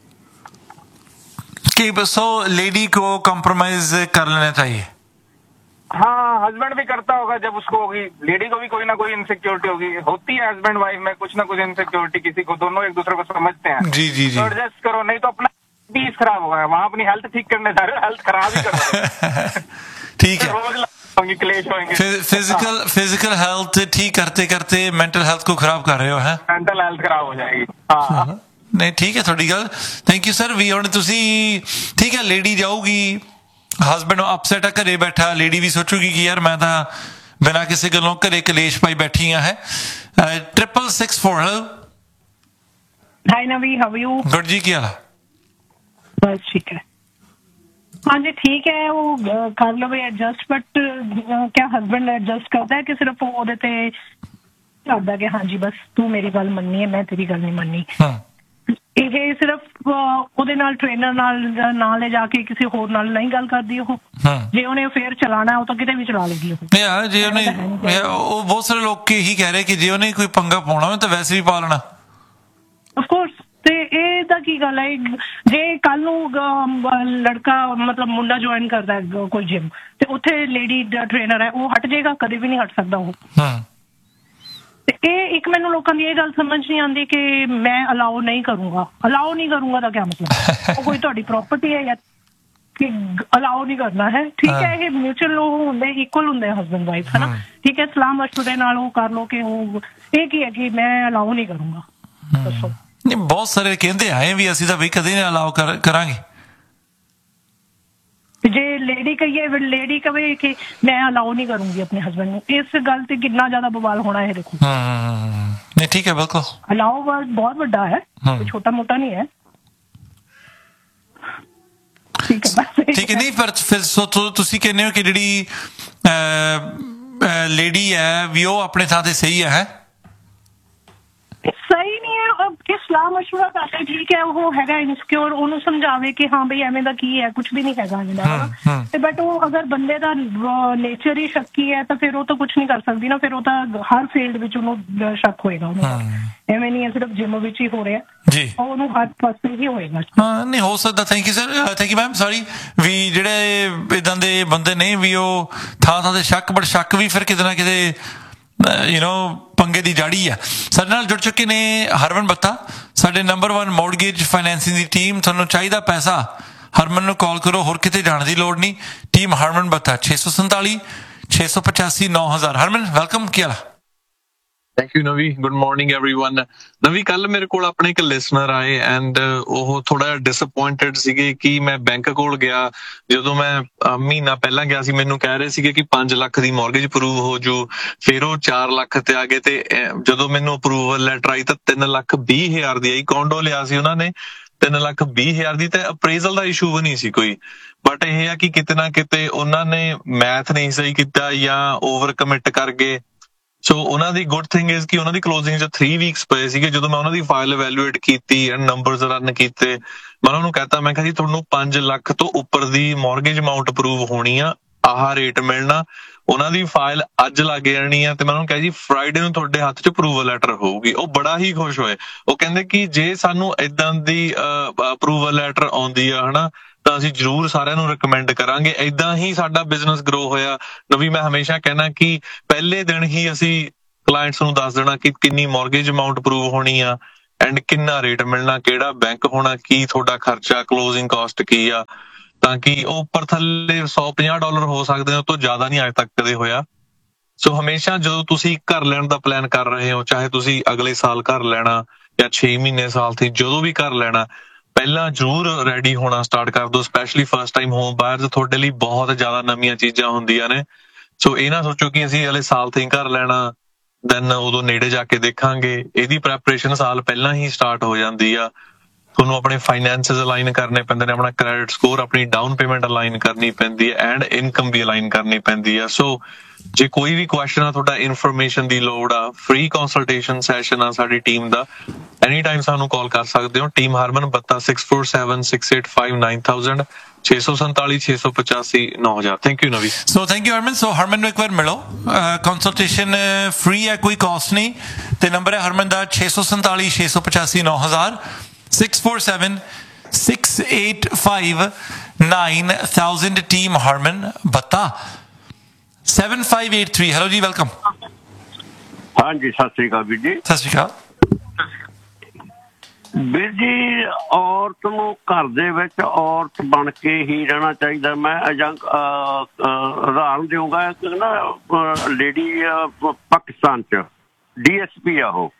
कि सो लेडी को कॉम्प्रोमाइज कर लेना चाहिए। हाँ हस्बैंड भी करता होगा, जब उसको होगी लेडी को भी कोई ना कोई इनसिक्योरिटी होगी, होती है हस्बैंड वाइफ में कुछ ना कुछ इनसिक्योरिटी, किसी को, दोनों एक दूसरे को समझते हैं। जी जी जी। तो एडजस्ट करो, नहीं तो अपना पीस खराब होगा, वहाँ अपनी हेल्थ ठीक करने जा रहे हो, हेल्थ खराब ही करोगे। ठीक है, रोज क्लेश होंगे। फिजिकल फिजिकल हेल्थ ठीक करते करते मेंटल हेल्थ को खराब कर रहे हो, है मेंटल हेल्थ खराब हो जाएगी। हाँ नहीं ठीक है थोड़ी गल, थैंक यू सर। भी हुण तुसी ठीक है, लेडी जाऊगी, ਹਸਬੈਂਡ ਅਪਸੈਟ ਆ, ਘਰੇ ਬੈਠਾ, ਲੇਡੀ ਵੀ ਸੋਚੂਗੀ ਕਿ ਯਾਰ ਮੈਂ ਤਾਂ ਬਿਨਾਂ ਕਿਸੇ ਗੱਲੋਂ ਘਰੇ ਕਲੇਸ਼ ਪਾਈ ਬੈਠੀ ਆ। ਹੈ triple six four. Hello hi ਨਵੀ, ਹਾਊ ਆਰ ਯੂ? ਗੁੱਡ ਜੀ, ਕੀ ਹਾਲ? ਬਸ ਠੀਕ ਹੈ। ਹਾਂਜੀ ਠੀਕ ਹੈ, ਉਹ ਕਰ ਲਵੇ ਐਡਜਸਟ, ਬਟ ਕਿਆ ਹਸਬੈਂਡ ਐਡਜਸਟ ਕਰਦਾ ਹੈ ਕਿ ਸਿਰਫ ਉਹਦੇ ਤੇ ਲੱਗਦਾ ਕਿ ਹਾਂਜੀ ਬਸ ਤੂੰ ਮੇਰੀ ਗੱਲ ਮੰਨਣੀ ਹੈ, ਮੈਂ ਤੇਰੀ ਗੱਲ ਨਹੀਂ ਮੰਨਣੀ। ਇਹ ਸਿਰਫ ਉਹਦੇ ਨਾਲ ਟ੍ਰੇਨਰ ਨਾਲ ਨਾਲ ਲੈ ਜਾ ਕੇ ਕਿਸੇ ਹੋਰ ਨਾਲ ਨਹੀਂ ਗੱਲ ਕਰਦੀ ਉਹ। ਜੇ ਉਹਨੇ ਅਫੇਅਰ ਚਲਾਣਾ ਉਹ ਤਾਂ ਕਿਤੇ ਵੀ ਚਲਾ ਲੇਗੀ ਉਹ। ਯਾਰ ਜੇ ਉਹਨੇ, ਉਹ ਬਹੁਤ ਸਾਰੇ ਲੋਕ ਇਹੀ ਕਹਿ ਰਹੇ ਕਿ ਜੇ ਉਹਨੇ ਕੋਈ ਪੰਗਾ ਪਾਉਣਾ ਹੋਵੇ ਤਾਂ ਵੈਸੇ ਵੀ ਪਾ ਲੈਣਾ। Of course. ਤੇ ਇਹ ਤਾਂ ਕੀ ਗੱਲ ਹੈ, ਜੇ ਕੱਲ ਨੂੰ ਲੜਕਾ ਮਤਲਬ ਮੁੰਡਾ ਜੁਆਇਨ ਕਰਦਾ ਕੋਈ ਜਿਮ ਤੇ ਉੱਥੇ ਲੇਡੀ ਟ੍ਰੇਨਰ ਹੈ, ਉਹ ਹਟ ਜਾਏਗਾ? ਕਦੇ ਵੀ ਨਹੀਂ ਹਟ ਸਕਦਾ ਉਹ। ਇਹ ਇੱਕ ਮੈਨੂੰ ਲੋਕਾਂ ਦੀ ਇਹ ਗੱਲ ਸਮਝ ਨਹੀਂ ਆਉਂਦੀ ਕਿ ਮੈਂ ਅਲਾਓ ਨਹੀਂ ਕਰੂੰਗਾ। ਅਲਾਓ ਨਹੀਂ ਕਰੂੰਗਾ ਦਾ ਕਿਆ ਮਤਲਬ? ਉਹ ਕੋਈ ਤੁਹਾਡੀ ਪ੍ਰੋਪਰਟੀ ਹੈ ਜਾਂ ਕਿ ਅਲਾਓ ਨਹੀਂ ਕਰਨਾ ਹੈ? ਠੀਕ ਹੈ, ਇਹ ਮਿਊਚੁਅਲ ਉਹ ਹੁੰਦੇ, ਇਕੁਅਲ ਹੁੰਦੇ ਹਸਬੈਂਡ ਵਾਈਫ, ਹੈ ਨਾ? ਠੀਕ ਹੈ, ਸਲਾਹ ਮਸ਼ਵਰੇ ਨਾਲ ਉਹ ਕਰ ਲਓ ਕਿ ਉਹ ਇਹ ਕੀ ਹੈ ਕਿ ਮੈਂ ਅਲਾਓ ਨਹੀਂ ਕਰੂੰਗਾ। ਦੱਸੋ। ਨਹੀਂ ਬਹੁਤ ਸਾਰੇ ਕਹਿੰਦੇ ਆਏ ਵੀ ਅਸੀਂ ਤਾਂ ਵੀ ਕਦੇ ਨਹੀਂ ਅਲਾਓ ਕਰਾਂਗੇ। ਜੇ ਲੇਡੀ ਕਹੀਏ, ਲੇਡੀ ਕਵੇ ਕਿ ਮੈਂ ਅਲਾਓ ਨਹੀਂ ਕਰੂੰਗੀ ਆਪਣੇ ਹਸਬੈਂਡ ਨੂੰ, ਇਸ ਗੱਲ ਤੇ ਕਿੰਨਾ ਜ਼ਿਆਦਾ ਬਵਾਲ ਹੋਣਾ ਹੈ। ਦੇਖੋ ਨਹੀਂ ਠੀਕ ਹੈ, ਬਿਲਕੁਲ ਅਲਾਓ ਵਰਡ ਬਹੁਤ ਵੱਡਾ ਹੈ, ਛੋਟਾ ਮੋਟਾ ਨਹੀਂ ਹੈ। ਠੀਕ ਹੈ ਠੀਕ ਹੈ। ਨਹੀਂ ਪਰ ਫਿਰ ਤੁਸੀਂ ਕਹਿੰਦੇ ਹੋ ਕਿ ਜਿਹੜੀ ਲੇਡੀ ਹੈ ਵੀ ਉਹ ਆਪਣੇ ਥਾਂ ਤੇ ਸਹੀ ਹੈ? ਸਹੀ ਨਹੀਂ ਹੈ ਕਿ ਸਲਾਹ ਮਸ਼ਵਰਾ ਕਰਦੇ, ਠੀਕ ਹੈ, ਉਹ ਹੈਗਾ ਇਨਸਿਕਿਉਰ, ਉਹਨੂੰ ਸਮਝਾਵੇ ਕਿ ਹਾਂ ਬਈ ਐਵੇਂ ਦਾ ਕੀ ਹੈ, ਕੁਛ ਵੀ ਨਹੀਂ ਹੈਗਾ ਇਹਦਾ। ਤੇ ਬਟ ਉਹ ਅਗਰ ਬੰਦੇ ਦਾ ਨੇਚਰ ਹੀ ਸ਼ੱਕੀ ਹੈ ਤਾਂ ਫਿਰ ਉਹ ਤਾਂ ਕੁਛ ਨਹੀਂ ਕਰ ਸਕਦੀ ਨਾ, ਫਿਰ ਉਹ ਤਾਂ ਹਰ ਫੀਲਡ ਵਿੱਚ ਉਹਨੂੰ ਸ਼ੱਕ ਹੋਏਗਾ ਉਹਨੂੰ। ਐਵੇਂ ਨਹੀਂ ਹੈ ਸਿਰਫ ਜਿਮ ਵਿੱਚ ਹੀ ਹੋ ਰਿਹਾ ਜੀ, ਉਹਨੂੰ ਹਰ ਪਾਸੇ ਹੀ ਹੋਏਗਾ। ਹਾਂ ਨਹੀਂ ਹੋ ਸਕਦਾ। Thank you sir, thank you ma'am. Sorry ਵੀ ਜਿਹੜੇ ਇੱਦਾਂ ਦੇ ਬੰਦੇ ਨੇ ਵੀ ਉਹ ਥਾਂ ਥਾਂ ਤੇ ਸ਼ੱਕ, ਬਟ ਸ਼ੱਕ ਵੀ ਫਿਰ ਕਿਤੇ ਨਾ ਕਿਤੇ ਯੂ ਨੋ ਪੰਗੇ ਦੀ ਜਾੜੀ ਆ। ਸਾਡੇ ਨਾਲ ਜੁੜ ਚੁੱਕੇ ਨੇ ਹਰਮਨ ਬੱਤਾ, ਸਾਡੇ ਨੰਬਰ ਵਨ ਮੌਰਗੇਜ ਫਾਈਨੈਂਸਿੰਗ ਦੀ ਟੀਮ। ਤੁਹਾਨੂੰ ਚਾਹੀਦਾ ਪੈਸਾ, ਹਰਮਨ ਨੂੰ ਕਾਲ ਕਰੋ, ਹੋਰ ਕਿਤੇ ਜਾਣ ਦੀ ਲੋੜ ਨਹੀਂ। ਟੀਮ ਹਰਮਨ ਬੱਤਾ ਛੇ ਸੌ ਸੰਤਾਲੀ ਛੇ ਸੌ ਪਚਾਸੀ ਨੌ ਹਜ਼ਾਰ। ਹਰਮਨ welcome, Ki hall? Thank you ਨਵੀ, ਗੁੱਡ ਮਾਰਨਿੰਗ ਐਵਰੀਵਨ। ਨਵੀ ਕੱਲ ਮੇਰੇ ਕੋਲ ਆਪਣੇ ਇੱਕ ਲਿਸਨਰ ਆਏ ਐਂਡ ਉਹ ਥੋੜਾ ਜਿਹਾ ਡਿਸਅਪੁਆਇੰਟਡ ਸੀਗੇ ਕਿ ਮੈਂ ਬੈਂਕ ਕੋਲ ਗਿਆ, ਜਦੋਂ ਮੈਂ ਮਹੀਨਾ ਪਹਿਲਾਂ ਗਿਆ ਸੀ ਮੈਨੂੰ ਕਹਿ ਰਹੇ ਸੀਗੇ ਕਿ ਪੰਜ ਲੱਖ ਦੀ ਮੌਰਗੇਜ ਅਪਰੂਵ ਹੋ ਜੂ, ਫਿਰ ਉਹ ਚਾਰ ਲੱਖ ਤੇ ਆ ਗਏ ਤੇ ਜਦੋਂ ਮੈਨੂੰ ਅਪਰੂਵਲ ਲੈਟਰ ਆਈ ਤਾਂ ਤਿੰਨ ਲੱਖ ਵੀਹ ਹਜ਼ਾਰ ਦੀ ਆਈ। ਕੌਂਡੋ ਲਿਆ ਸੀ ਉਹਨਾਂ ਨੇ ਤਿੰਨ ਲੱਖ ਵੀਹ ਹਜ਼ਾਰ ਦੀ, ਤੇ ਅਪਰੇਜ਼ਲ ਦਾ ਇਸ਼ੂ ਵੀ ਨਹੀਂ ਸੀ ਕੋਈ, ਬਟ ਇਹ ਆ ਕਿ ਕਿਤੇ ਨਾ ਕਿਤੇ ਉਹਨਾਂ ਨੇ ਮੈਥ ਨਹੀਂ ਸਹੀ ਕੀਤਾ ਜਾਂ ਓਵਰ ਕਮਿਟ ਕਰ ਗਏ। ਸੋ ਉਹਨਾਂ ਦੀ ਗੁੱਡ ਥਿੰਗ ਇਜ਼ ਕਿ ਉਹਨਾਂ ਦੀ ਕਲੋਜ਼ਿੰਗ 'ਚ ਥ੍ਰੀ ਵੀਕਸ ਪਏ ਸੀਗੇ। ਜਦੋਂ ਮੈਂ ਉਹਨਾਂ ਦੀ ਫਾਈਲ ਇਵੈਲੂਏਟ ਕੀਤੀ ਐਂਡ ਨੰਬਰਸ ਰਨ ਕੀਤੇ, ਮੈਂ ਉਹਨਾਂ ਨੂੰ ਕਹਿਤਾ, ਮੈਂ ਕਿਹਾ ਜੀ ਤੁਹਾਨੂੰ ਪੰਜ ਲੱਖ ਤੋਂ ਉੱਪਰ ਦੀ ਮੌਰਗੇਜ ਅਮਾਊਂਟ ਅਪਰੂਵ ਹੋਣੀ ਆ, ਆਹ ਰੇਟ ਮਿਲਣਾ। ਉਹਨਾਂ ਦੀ ਫਾਈਲ ਅੱਜ ਲੱਗ ਜਾਣੀ ਆ ਤੇ ਮੈਂ ਉਹਨੂੰ ਕਿਹਾ ਜੀ ਫਰਾਈਡੇ ਨੂੰ ਤੁਹਾਡੇ ਹੱਥ 'ਚ ਅਪਰੂਵਲ ਲੈਟਰ ਹੋਊਗੀ। ਉਹ ਬੜਾ ਹੀ ਖੁਸ਼ ਹੋਏ। ਉਹ ਕਹਿੰਦੇ ਕਿ ਜੇ ਸਾਨੂੰ ਏਦਾਂ ਦੀ ਅਪਰੂਵਲ ਲੈਟਰ ਆਉਂਦੀ ਆ ਹਨਾ ਤਾਂ ਅਸੀਂ ਜ਼ਰੂਰ ਸਾਰਿਆਂ ਨੂੰ ਰਿਕਮੈਂਡ ਕਰਾਂਗੇ। ਏਦਾਂ ਹੀ ਸਾਡਾ ਬਿਜ਼ਨਸ ਗਰੋ ਹੋਇਆ। ਨਵੀਂ ਮੈਂ ਹਮੇਸ਼ਾ ਕਹਿਣਾ ਕਿ ਪਹਿਲੇ ਦਿਨ ਹੀ ਅਸੀਂ ਕਲਾਇੰਟਸ ਨੂੰ ਦੱਸ ਦੇਣਾ ਕਿ ਕਿੰਨੀ ਮੌਰਗੇਜ ਅਮਾਊਂਟ ਅਪਰੂਵ ਹੋਣੀ ਆ ਐਂਡ ਕਿੰਨਾ ਰੇਟ ਮਿਲਣਾ, ਕਿਹੜਾ ਬੈਂਕ ਹੋਣਾ, ਕੀ ਤੁਹਾਡਾ ਖਰਚਾ, ਕਲੋਜ਼ਿੰਗ ਕਾਸਟ ਕੀ ਆ। ਤਾਂ ਕਿ ਉਹ ਉੱਪਰ ਥੱਲੇ ਸੌ ਪੰਜਾਹ ਡਾਲਰ ਹੋ ਸਕਦੇ ਨੇ, ਉਹ ਤੋਂ ਜ਼ਿਆਦਾ ਨਹੀਂ ਅੱਜ ਤੱਕ ਕਦੇ ਹੋਇਆ। ਸੋ ਹਮੇਸ਼ਾ ਜਦੋਂ ਤੁਸੀਂ ਘਰ ਲੈਣ ਦਾ ਪਲਾਨ ਕਰ ਰਹੇ ਹੋ, ਚਾਹੇ ਤੁਸੀਂ ਅਗਲੇ ਸਾਲ ਘਰ ਲੈਣਾ ਜਾਂ ਛੇ ਮਹੀਨੇ ਸਾਲ ਤੇ ਜਦੋਂ ਵੀ ਘਰ ਲੈਣਾ, ਪਹਿਲਾਂ ਜ਼ਰੂਰ ਰੈਡੀ ਹੋਣਾ ਸਟਾਰਟ ਕਰ ਦਿਓ। Specially first time home buyers ਤੁਹਾਡੇ ਲਈ ਬਹੁਤ ਜ਼ਿਆਦਾ ਨਵੀਆਂ ਚੀਜ਼ਾਂ ਹੁੰਦੀਆਂ ਨੇ। ਸੋ ਇਹ ਨਾ ਸੋਚੋ ਕਿ ਅਸੀਂ ਅਗਲੇ ਸਾਲ ਤੇ ਹੀ ਘਰ ਲੈਣਾ, ਦੈਨ ਉਦੋਂ ਨੇੜੇ ਜਾ ਕੇ ਦੇਖਾਂਗੇ। ਇਹਦੀ ਪ੍ਰੈਪਰੇਸ਼ਨ ਸਾਲ ਪਹਿਲਾਂ ਹੀ ਸਟਾਰਟ ਹੋ ਜਾਂਦੀ ਆ। ਤੁਹਾਨੂੰ ਆਪਣੇ ਫਾਈਨੈਂਸਿਸ ਅਲਾਈਨ ਕਰਨੇ ਪੈਂਦੇ ਨੇ, ਆਪਣਾ ਕ੍ਰੈਡਿਟ ਸਕੋਰ, ਆਪਣੀ ਡਾਊਨ ਪੇਮੈਂਟ ਅਲਾਈਨ ਕਰਨੀ ਪੈਂਦੀ ਹੈ ਐਂਡ ਇਨਕਮ ਵੀ ਅਲਾਈਨ ਕਰਨੀ ਪੈਂਦੀ ਹੈ। ਸੋ ਜੇ ਕੋਈ ਵੀ ਕੁਐਸਚਨ ਆ, ਤੁਹਾਡਾ ਇਨਫੋਰਮੇਸ਼ਨ ਦੀ ਲੋੜ ਆ, ਫ੍ਰੀ ਕੰਸਲਟੇਸ਼ਨ ਸੈਸ਼ਨ ਆ ਸਾਡੀ ਟੀਮ ਦਾ, ਐਨੀ ਟਾਈਮ ਸਾਨੂੰ ਕਾਲ ਕਰ ਸਕਦੇ ਹੋ। ਟੀਮ ਹਰਮਨ ਬੱਤਾ six four seven six eight five nine thousand ਛੇ ਸੌ ਸੰਤਾਲੀ ਛੇ ਸੌ ਪਚਾਸੀ ਨੌ ਹਜ਼ਾਰ। ਥੈਂਕ ਯੂ ਨਵੀ। ਸੋ ਥੈਂਕ ਯੂ ਹਰਮਨ। ਸੋ ਹਰਮਨ ਨੂੰ ਇੱਕ ਵਾਰ ਮਿਲੋ, ਕੰਸਲਟੇਸ਼ਨ ਫ੍ਰੀ ਹੈ, ਕੋਈ ਕਾਸਟ ਨਹੀਂ, ਤੇ ਨੰਬਰ ਹੈ ਹਰਮਨ ਦਾ ਛੇ ਸੌ ਸੰਤਾਲੀ ਛੇ ਸੌ ਪਚਾਸੀ ਨੌ ਹਜ਼ਾਰ six four seven six eight five nine thousand. Team ਹਰਮਨ ਬੱਤਾ seven five eight three. Hello ਜੀ, ਵੈਲਕਮ। ਹਾਂਜੀ, ਸਤਿ ਸ੍ਰੀ ਅਕਾਲ ਵੀਰ ਜੀ। ਸਤਿ ਸ਼੍ਰੀ ਅਕਾਲ ਵੀਰ ਜੀ। ਔਰਤ ਨੂੰ ਘਰ ਦੇ ਵਿੱਚ ਔਰਤ ਬਣ ਕੇ ਹੀ ਰਹਿਣਾ ਚਾਹੀਦਾ। ਮੈਂ ਉਦਾਹਰਨ ਦੇਊਂਗਾ ਕਿ ਨਾ, ਲੇਡੀ ਪਾਕਿਸਤਾਨ ਚ ਡੀ ਐਸ ਪੀ ਆ, ਉਹ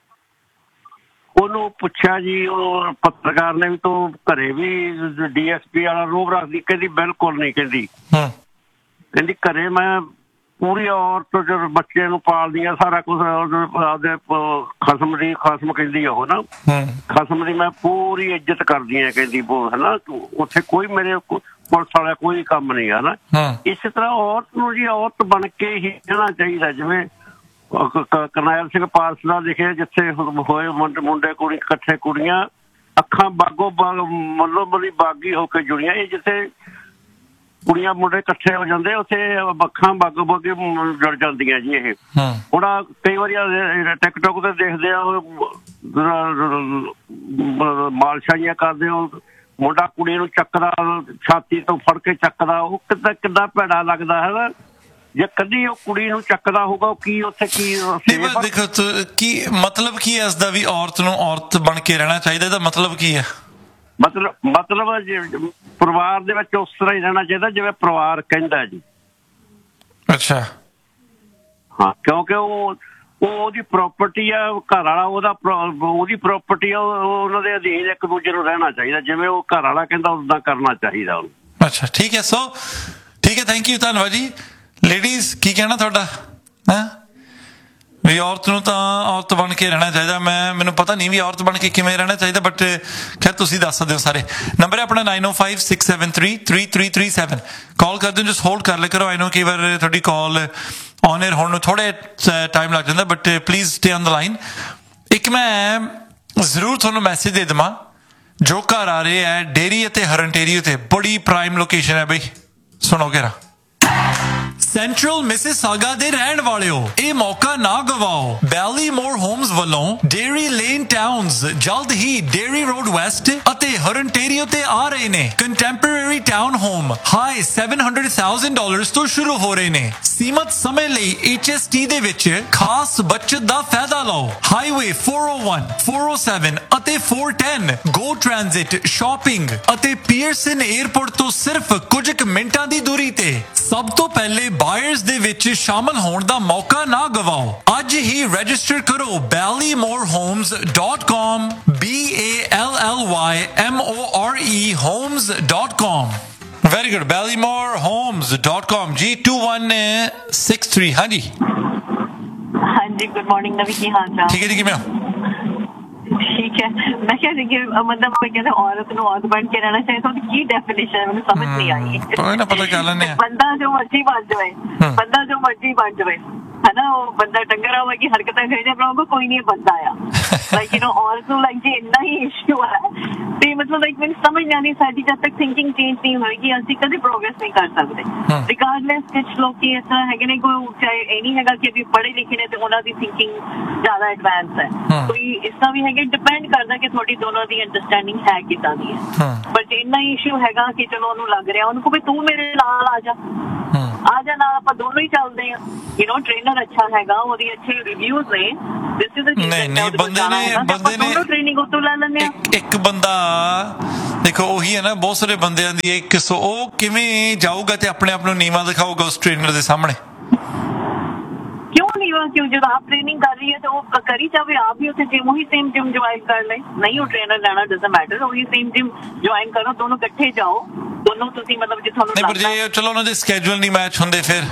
ਉਹਨੂੰ ਪੁੱਛਿਆ ਜੀ, ਉਹ ਪੱਤਰਕਾਰ ਨੇ ਵੀ, ਤੋਂ ਘਰੇ ਵੀ ਡੀ ਐਸ ਪੀ ਵਾਲਾ ਰੋਬ ਰੱਖਦੀ? ਕਹਿੰਦੀ ਬਿਲਕੁਲ ਨਹੀਂ। ਕਹਿੰਦੀ ਕਹਿੰਦੀ ਘਰੇ ਮੈਂ ਪੂਰੀ ਔਰਤ ਜਦੋਂ ਬੱਚੇ ਨੂੰ ਪਾਲਦੀ ਆ, ਸਾਰਾ ਕੁਛ ਆਪਦੇ ਖਸਮ ਦੀ ਖਸਮ ਕਹਿੰਦੀ ਉਹ ਨਾ, ਖਸਮ ਦੀ ਮੈਂ ਪੂਰੀ ਇੱਜ਼ਤ ਕਰਦੀ ਆ ਕਹਿੰਦੀ, ਹਨਾ। ਉੱਥੇ ਕੋਈ ਮੇਰੇ ਪੁਲਿਸ ਵਾਲਾ ਕੋਈ ਕੰਮ ਨਹੀਂ ਹੈ ਨਾ। ਇਸੇ ਤਰ੍ਹਾਂ ਔਰਤ ਨੂੰ ਜੀ ਔਰਤ ਬਣ ਕੇ ਹੀ ਰਹਿਣਾ ਚਾਹੀਦਾ। ਜਿਵੇਂ ਕਰਨੈਲ ਸਿੰਘ ਪਾਰਸ ਦਾ ਲਿਖਿਆ, ਜਿੱਥੇ ਹੋਏ ਮੁੰਡੇ ਕੁੜੀ ਇਕੱਠੇ, ਕੁੜੀਆਂ ਅੱਖਾਂ ਬਾਗੋ ਬਾਗ ਮੱਲੋ ਮੱਲੀ ਬਾਗੀ ਹੋ ਕੇ ਜੁੜੀਆਂ। ਇਹ ਜਿੱਥੇ ਕੁੜੀਆਂ ਮੁੰਡੇ ਇਕੱਠੇ ਹੋ ਜਾਂਦੇ, ਉੱਥੇ ਅੱਖਾਂ ਬਾਗੋ ਬਾਗੀ ਜੁੜ ਜਾਂਦੀਆਂ ਜੀ। ਇਹ ਹੁਣ ਕਈ ਵਾਰੀ ਟਿਕਟੋਕ ਤੇ ਦੇਖਦੇ ਆ, ਮਾਲਸ਼ਾਹੀਆਂ ਕਰਦੇ ਹੋ, ਮੁੰਡਾ ਕੁੜੀ ਨੂੰ ਚੱਕਦਾ, ਛਾਤੀ ਤੋਂ ਫੜ ਕੇ ਚੱਕਦਾ, ਉਹ ਕਿੱਦਾਂ ਕਿੱਦਾਂ ਭੈੜਾ ਲੱਗਦਾ ਹੈ। ਜੇ ਕਦੀ ਉਹ ਕੁੜੀ ਨੂੰ ਚੱਕਦਾ ਹੋਊਗਾ, ਉਹ ਕੀ ਉੱਥੇ ਕੀ ਦੇਖੋ ਕੀ ਮਤਲਬ ਕੀ ਹੈ ਇਸਦਾ ਵੀ ਔਰਤ ਨੂੰ ਔਰਤ ਬਣ ਕੇ ਰਹਿਣਾ ਚਾਹੀਦਾ? ਇਹਦਾ ਮਤਲਬ ਕੀ ਹੈ? ਮਤਲਬ ਮਤਲਬ ਪਰਿਵਾਰ ਦੇ ਵਿੱਚ ਉਸ ਤਰ੍ਹਾਂ ਹੀ ਰਹਿਣਾ ਚਾਹੀਦਾ ਜਿਵੇਂ ਪਰਿਵਾਰ ਕਹਿੰਦਾ ਜੀ। ਅੱਛਾ, ਹਾਂ, ਕਿਉਂਕਿ ਉਹ ਉਹ ਉਹਦੀ ਪ੍ਰੋਪਰਟੀ ਆ, ਘਰ ਵਾਲਾ ਉਹਦਾ ਉਹਦੀ ਪ੍ਰੋਪਰਟੀ ਆ, ਉਹਨਾਂ ਦੇ ਅਧੀਨ ਇੱਕ ਦੂਜੇ ਨੂੰ ਰਹਿਣਾ ਚਾਹੀਦਾ। ਜਿਵੇਂ ਉਹ ਘਰ ਵਾਲਾ ਕਹਿੰਦਾ ਉਦਾਂ ਕਰਨਾ ਚਾਹੀਦਾ ਉਹਨੂੰ। ਅੱਛਾ, ਠੀਕ ਹੈ। ਸੋ ਠੀਕ ਹੈ, ਥੈਂਕ ਯੂ, ਧੰਨਵਾਦ ਜੀ। ਲੇਡੀਜ਼, ਕੀ ਕਹਿਣਾ ਤੁਹਾਡਾ? ਹੈਂ ਵੀ ਔਰਤ ਨੂੰ ਤਾਂ ਔਰਤ ਬਣ ਕੇ ਰਹਿਣਾ ਚਾਹੀਦਾ। ਮੈਂ ਮੈਨੂੰ ਪਤਾ ਨਹੀਂ ਵੀ ਔਰਤ ਬਣ ਕੇ ਕਿਵੇਂ ਰਹਿਣਾ ਚਾਹੀਦਾ, ਬਟ ਖੈਰ ਤੁਸੀਂ ਦੱਸ ਸਕਦੇ ਹੋ ਸਾਰੇ। ਨੰਬਰ ਹੈ ਆਪਣਾ ਨਾਈਨ ਓ five six seven three three three three seven. ਕਾਲ ਕਰਦੇ ਹੋ, ਜਸਟ ਹੋਲਡ ਕਰ ਲਿਆ ਕਰੋ। ਆਈ ਨੋ ਕਈ ਵਾਰ ਤੁਹਾਡੀ ਕਾਲ ਔਨ ਏਅਰ ਹੋਣ ਨੂੰ ਥੋੜ੍ਹਾ ਟਾਈਮ ਲੱਗ ਜਾਂਦਾ, but please stay on the line. ਇੱਕ ਮੈਂ ਜ਼ਰੂਰ ਤੁਹਾਨੂੰ ਮੈਸੇਜ ਦੇ ਦੇਵਾਂ, ਜੋ ਘਰ ਆ ਰਹੇ ਹੈ ਡੇਰੀ ਅਤੇ ਹਰਨਟੇਰੀਓ ਤੇ, ਬੜੀ ਪ੍ਰਾਈਮ ਲੋਕੇਸ਼ਨ ਹੈ ਬਈ, ਸੁਣੋ ਘੇਰਾ। ਸੈਂਟਰਲ ਮਿਸਿਸਾਗਾ ਦੇ ਰਹਿਣ ਵਾਲਿਓ, ਇਹ ਮੌਕਾ ਨਾ ਗਵਾਓ। ਬੈਲੀਮੋਰ ਹੋਮਸ ਵੱਲੋਂ ਡੇਰੀ ਲੇਨ ਟਾਊਨਸ ਜਲਦ ਹੀ ਡੇਰੀ ਰੋਡ ਵੈਸਟ ਅਤੇ ਹਰਨਟੇਰੀਓ ਤੇ ਆ ਰਹੇ ਨੇ। Contemporary town home high seven hundred thousand dollars ਤੋਂ ਸ਼ੁਰੂ ਹੋ ਰਹੇ ਨੇ। ਸੀਮਤ ਸਮੇਂ ਲਈ ਐਚ ਐਸ ਟੀ ਦੇ ਵਿੱਚ ਖਾਸ ਬਚਤ ਦਾ ਫਾਇਦਾ ਲਓ। ਹਾਈਵੇ ਫੋਰ ਓ ਵਨ, ਫੋਰ ਓ ਸੈਵਨ ਅਤੇ ਫੋਰ ਟੈਨ ਗੋ ਟ੍ਰਾਂਜ਼ਿਟ, ਸ਼ਾਪਿੰਗ ਅਤੇ ਪੀਅਰਸਨ 에ਅਰਪੋਰਟ ਤੋਂ ਸਿਰਫ ਕੁਝ ਕੁ ਮਿੰਟਾਂ ਦੀ ਦੂਰੀ ਤੇ। ਸਭ ਤੋਂ ਪਹਿਲੇ ਬਾਇਰਸ ਦੇ ਵਿੱਚ ਸ਼ਾਮਲ ਹੋਣ ਦਾ ਮੌਕਾ ਨਾ ਗਵਾਓ। ਅੱਜ ਹੀ ਰਜਿਸਟਰ ਕਰੋ ਬੈਲੀਮੋਰ homes dot com, B A L L Y M O R E homes dot com. Very good, ਬੈਲੀਮੋਰ homes dot com ਜੀ। To one six three. ਹਾਂਜੀ ਹਾਂਜੀ, ਗੁੱਡ ਮਾਰਨਿੰਗ ਨਵੀ, ਕੀ ਹਾਲ ਚਾਲ? ਠੀਕ ਹੈ ਜੀ, ਕਿਵੇਂ ਹੋ? ਠੀਕ ਹੈ। ਮੈਂ ਕਿਹਾ ਸੀ ਕਿ ਮਤਲਬ ਕੋਈ ਕਹਿੰਦਾ ਔਰਤ ਨੂੰ ਔਰਤ ਬਣ ਕੇ ਰਹਿਣਾ ਚਾਹੀਦਾ, ਉਹਦੀ ਕੀ ਡੈਫੀਨੇਸ਼ਨ ਹੈ ਮੈਨੂੰ ਸਮਝ ਨਹੀਂ ਆਈ। ਕੋਈ ਨਾ, ਪਤਾ ਕਰ ਲੈਂਦੇ ਆ। ਬੰਦਾ ਜੋ ਮਰਜ਼ੀ ਬਣ ਜਾਵੇ, ਬੰਦਾ ਜੋ ਮਰਜ਼ੀ ਬਣ ਜਾਵੇ, ਹੈ ਨਾ। ਉਹ ਬੰਦਾ ਟੰਗਰਾ ਹੋਵੇ ਕਿ ਹਰਕਤਾਂ ਕਰੀਏ, ਪਰ ਕੋਈ ਨਹੀਂ ਬੰਦਾ ਆ। ਲਾਈਕ ਯੂ ਨੋ, ਔਰਤ ਨੂੰ ਲਾਈਕ ਜੇ ਇੰਨਾ ਹੀ ਇਸ਼ੂ ਹੈ ਤੇ ਮਤਲਬ ਲਾਈਕ ਮੈਨੂੰ ਸਮਝ ਨਹੀਂ ਆਉਂਦੀ, ਸਾਡੀ ਜਦ ਤੱਕ ਥਿੰਕਿੰਗ ਚੇਂਜ ਨਹੀਂ ਹੋਏਗੀ ਅਸੀਂ ਕਦੇ ਪ੍ਰੋਗਰੈਸ ਨਹੀਂ ਕਰ ਸਕਦੇ। ਰਿਗਾਰਡਲੈਸ ਕੁਛ ਲੋਕੀ ਇਸ ਤਰ੍ਹਾਂ ਹੈਗੇ ਨੇ, ਕੋਈ ਚਾਹੇ ਇਹ ਨਹੀਂ ਹੈਗਾ ਕਿ ਵੀ ਪੜ੍ਹੇ ਲਿਖੇ ਨੇ ਤੇ ਉਹਨਾਂ ਦੀ ਥਿੰਕਿੰਗ ਜ਼ਿਆਦਾ ਐਡਵਾਂਸ ਹੈ। ਕੋਈ ਇਸ ਤਰ੍ਹਾਂ ਵੀ ਹੈਗੇ, ਡਿਪੈਂਡ ਕਰਦਾ ਕਿ ਤੁਹਾਡੀ ਦੋਨਾਂ ਦੀ ਅੰਡਰਸਟੈਂਡਿੰਗ ਹੈ ਕਿੱਦਾਂ ਦੀ ਹੈ। ਬਟ ਇੰਨਾ ਇਸ਼ੂ ਹੈਗਾ ਕਿ ਚਲੋ ਉਹਨੂੰ ਲੱਗ ਰਿਹਾ, ਉਹਨੂੰ ਕਹੋ ਵੀ ਤੂੰ ਮੇਰੇ ਨਾਲ ਆ ਜਾ, ਆ ਜਾ ਨਾਲ, ਆਪਾਂ ਦੋਨੋਂ ਹੀ ਚੱਲਦੇ ਆ। ਯੂ ਨੋ, ਟ੍ਰੇਨਰ ਅੱਛਾ ਹੈਗਾ, ਉਹਦੀ ਅੱਛੇ ਰਿਵਿਊਜ਼ ਨੇ। ਦਿਸ ਇਜ਼ ਅ ਨਹੀਂ ਨਹੀਂ, ਬੰਦੇ ਨੇ ਬੰਦੇ ਨੇ ਟ੍ਰੇਨਿੰਗ ਉਤੋਂ ਲੈ ਲੈਂਦੇ ਆ। ਇੱਕ ਬੰਦਾ ਦੇਖੋ ਉਹੀ ਹੈ ਨਾ, ਬਹੁਤ ਸਾਰੇ ਬੰਦਿਆਂ ਦੀ ਇੱਕ ਸੋ ਉਹ ਕਿਵੇਂ ਜਾਊਗਾ ਤੇ ਆਪਣੇ ਆਪ ਨੂੰ ਨੀਵਾਂ ਦਿਖਾਊਗਾ ਉਸ ਟ੍ਰੇਨਰ ਦੇ ਸਾਹਮਣੇ। क्यों नहीं हुआ? क्यों? जब आप ट्रेनिंग कर रही है तो वो करी जावे, आप भी उसे जिम वही सेम जिम ज्वाइन कर ले, नहीं वो ट्रेनर लेना डजंट मैटर, वही सेम जिम ज्वाइन करो, दोनों इकट्ठे जाओ, दोनों ਤੁਸੀਂ ਮਤਲਬ ਜੇ ਤੁਹਾਨੂੰ ਨਹੀਂ ਪਰ ਜੇ ਚਲੋ ਉਹਨਾਂ ਦੇ ਸਕੇਜੂਲ ਨਹੀਂ ਮੈਚ ਹੁੰਦੇ ਫਿਰ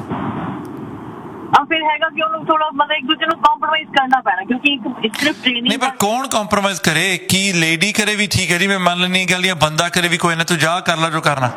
ਆ ਫਿਰ ਹੈਗਾ ਕਿ ਉਹਨੂੰ ਥੋੜਾ ਮਤਲਬ ਇੱਕ ਦੂਜੇ ਨੂੰ ਕੰਪਰੋਮਾਈਜ਼ ਕਰਨਾ ਪੈਣਾ, ਕਿਉਂਕਿ ਇੱਕ ਸਿਰਫ ਟ੍ਰੇਨਿੰਗ ਨਹੀਂ ਪਰ ਕੌਣ ਕੰਪਰੋਮਾਈਜ਼ ਕਰੇ? ਕੀ ਲੇਡੀ ਕਰੇ ਵੀ ਠੀਕ ਹੈ ਜੀ, ਮੈਂ ਮੰਨ ਲੈਣੀ ਗੱਲ, ਜਾਂ ਬੰਦਾ ਕਰੇ ਵੀ ਕੋਈ ਨਾ ਤੂੰ ਜਾ ਕਰ ਲੈ ਜੋ ਕਰਨਾ।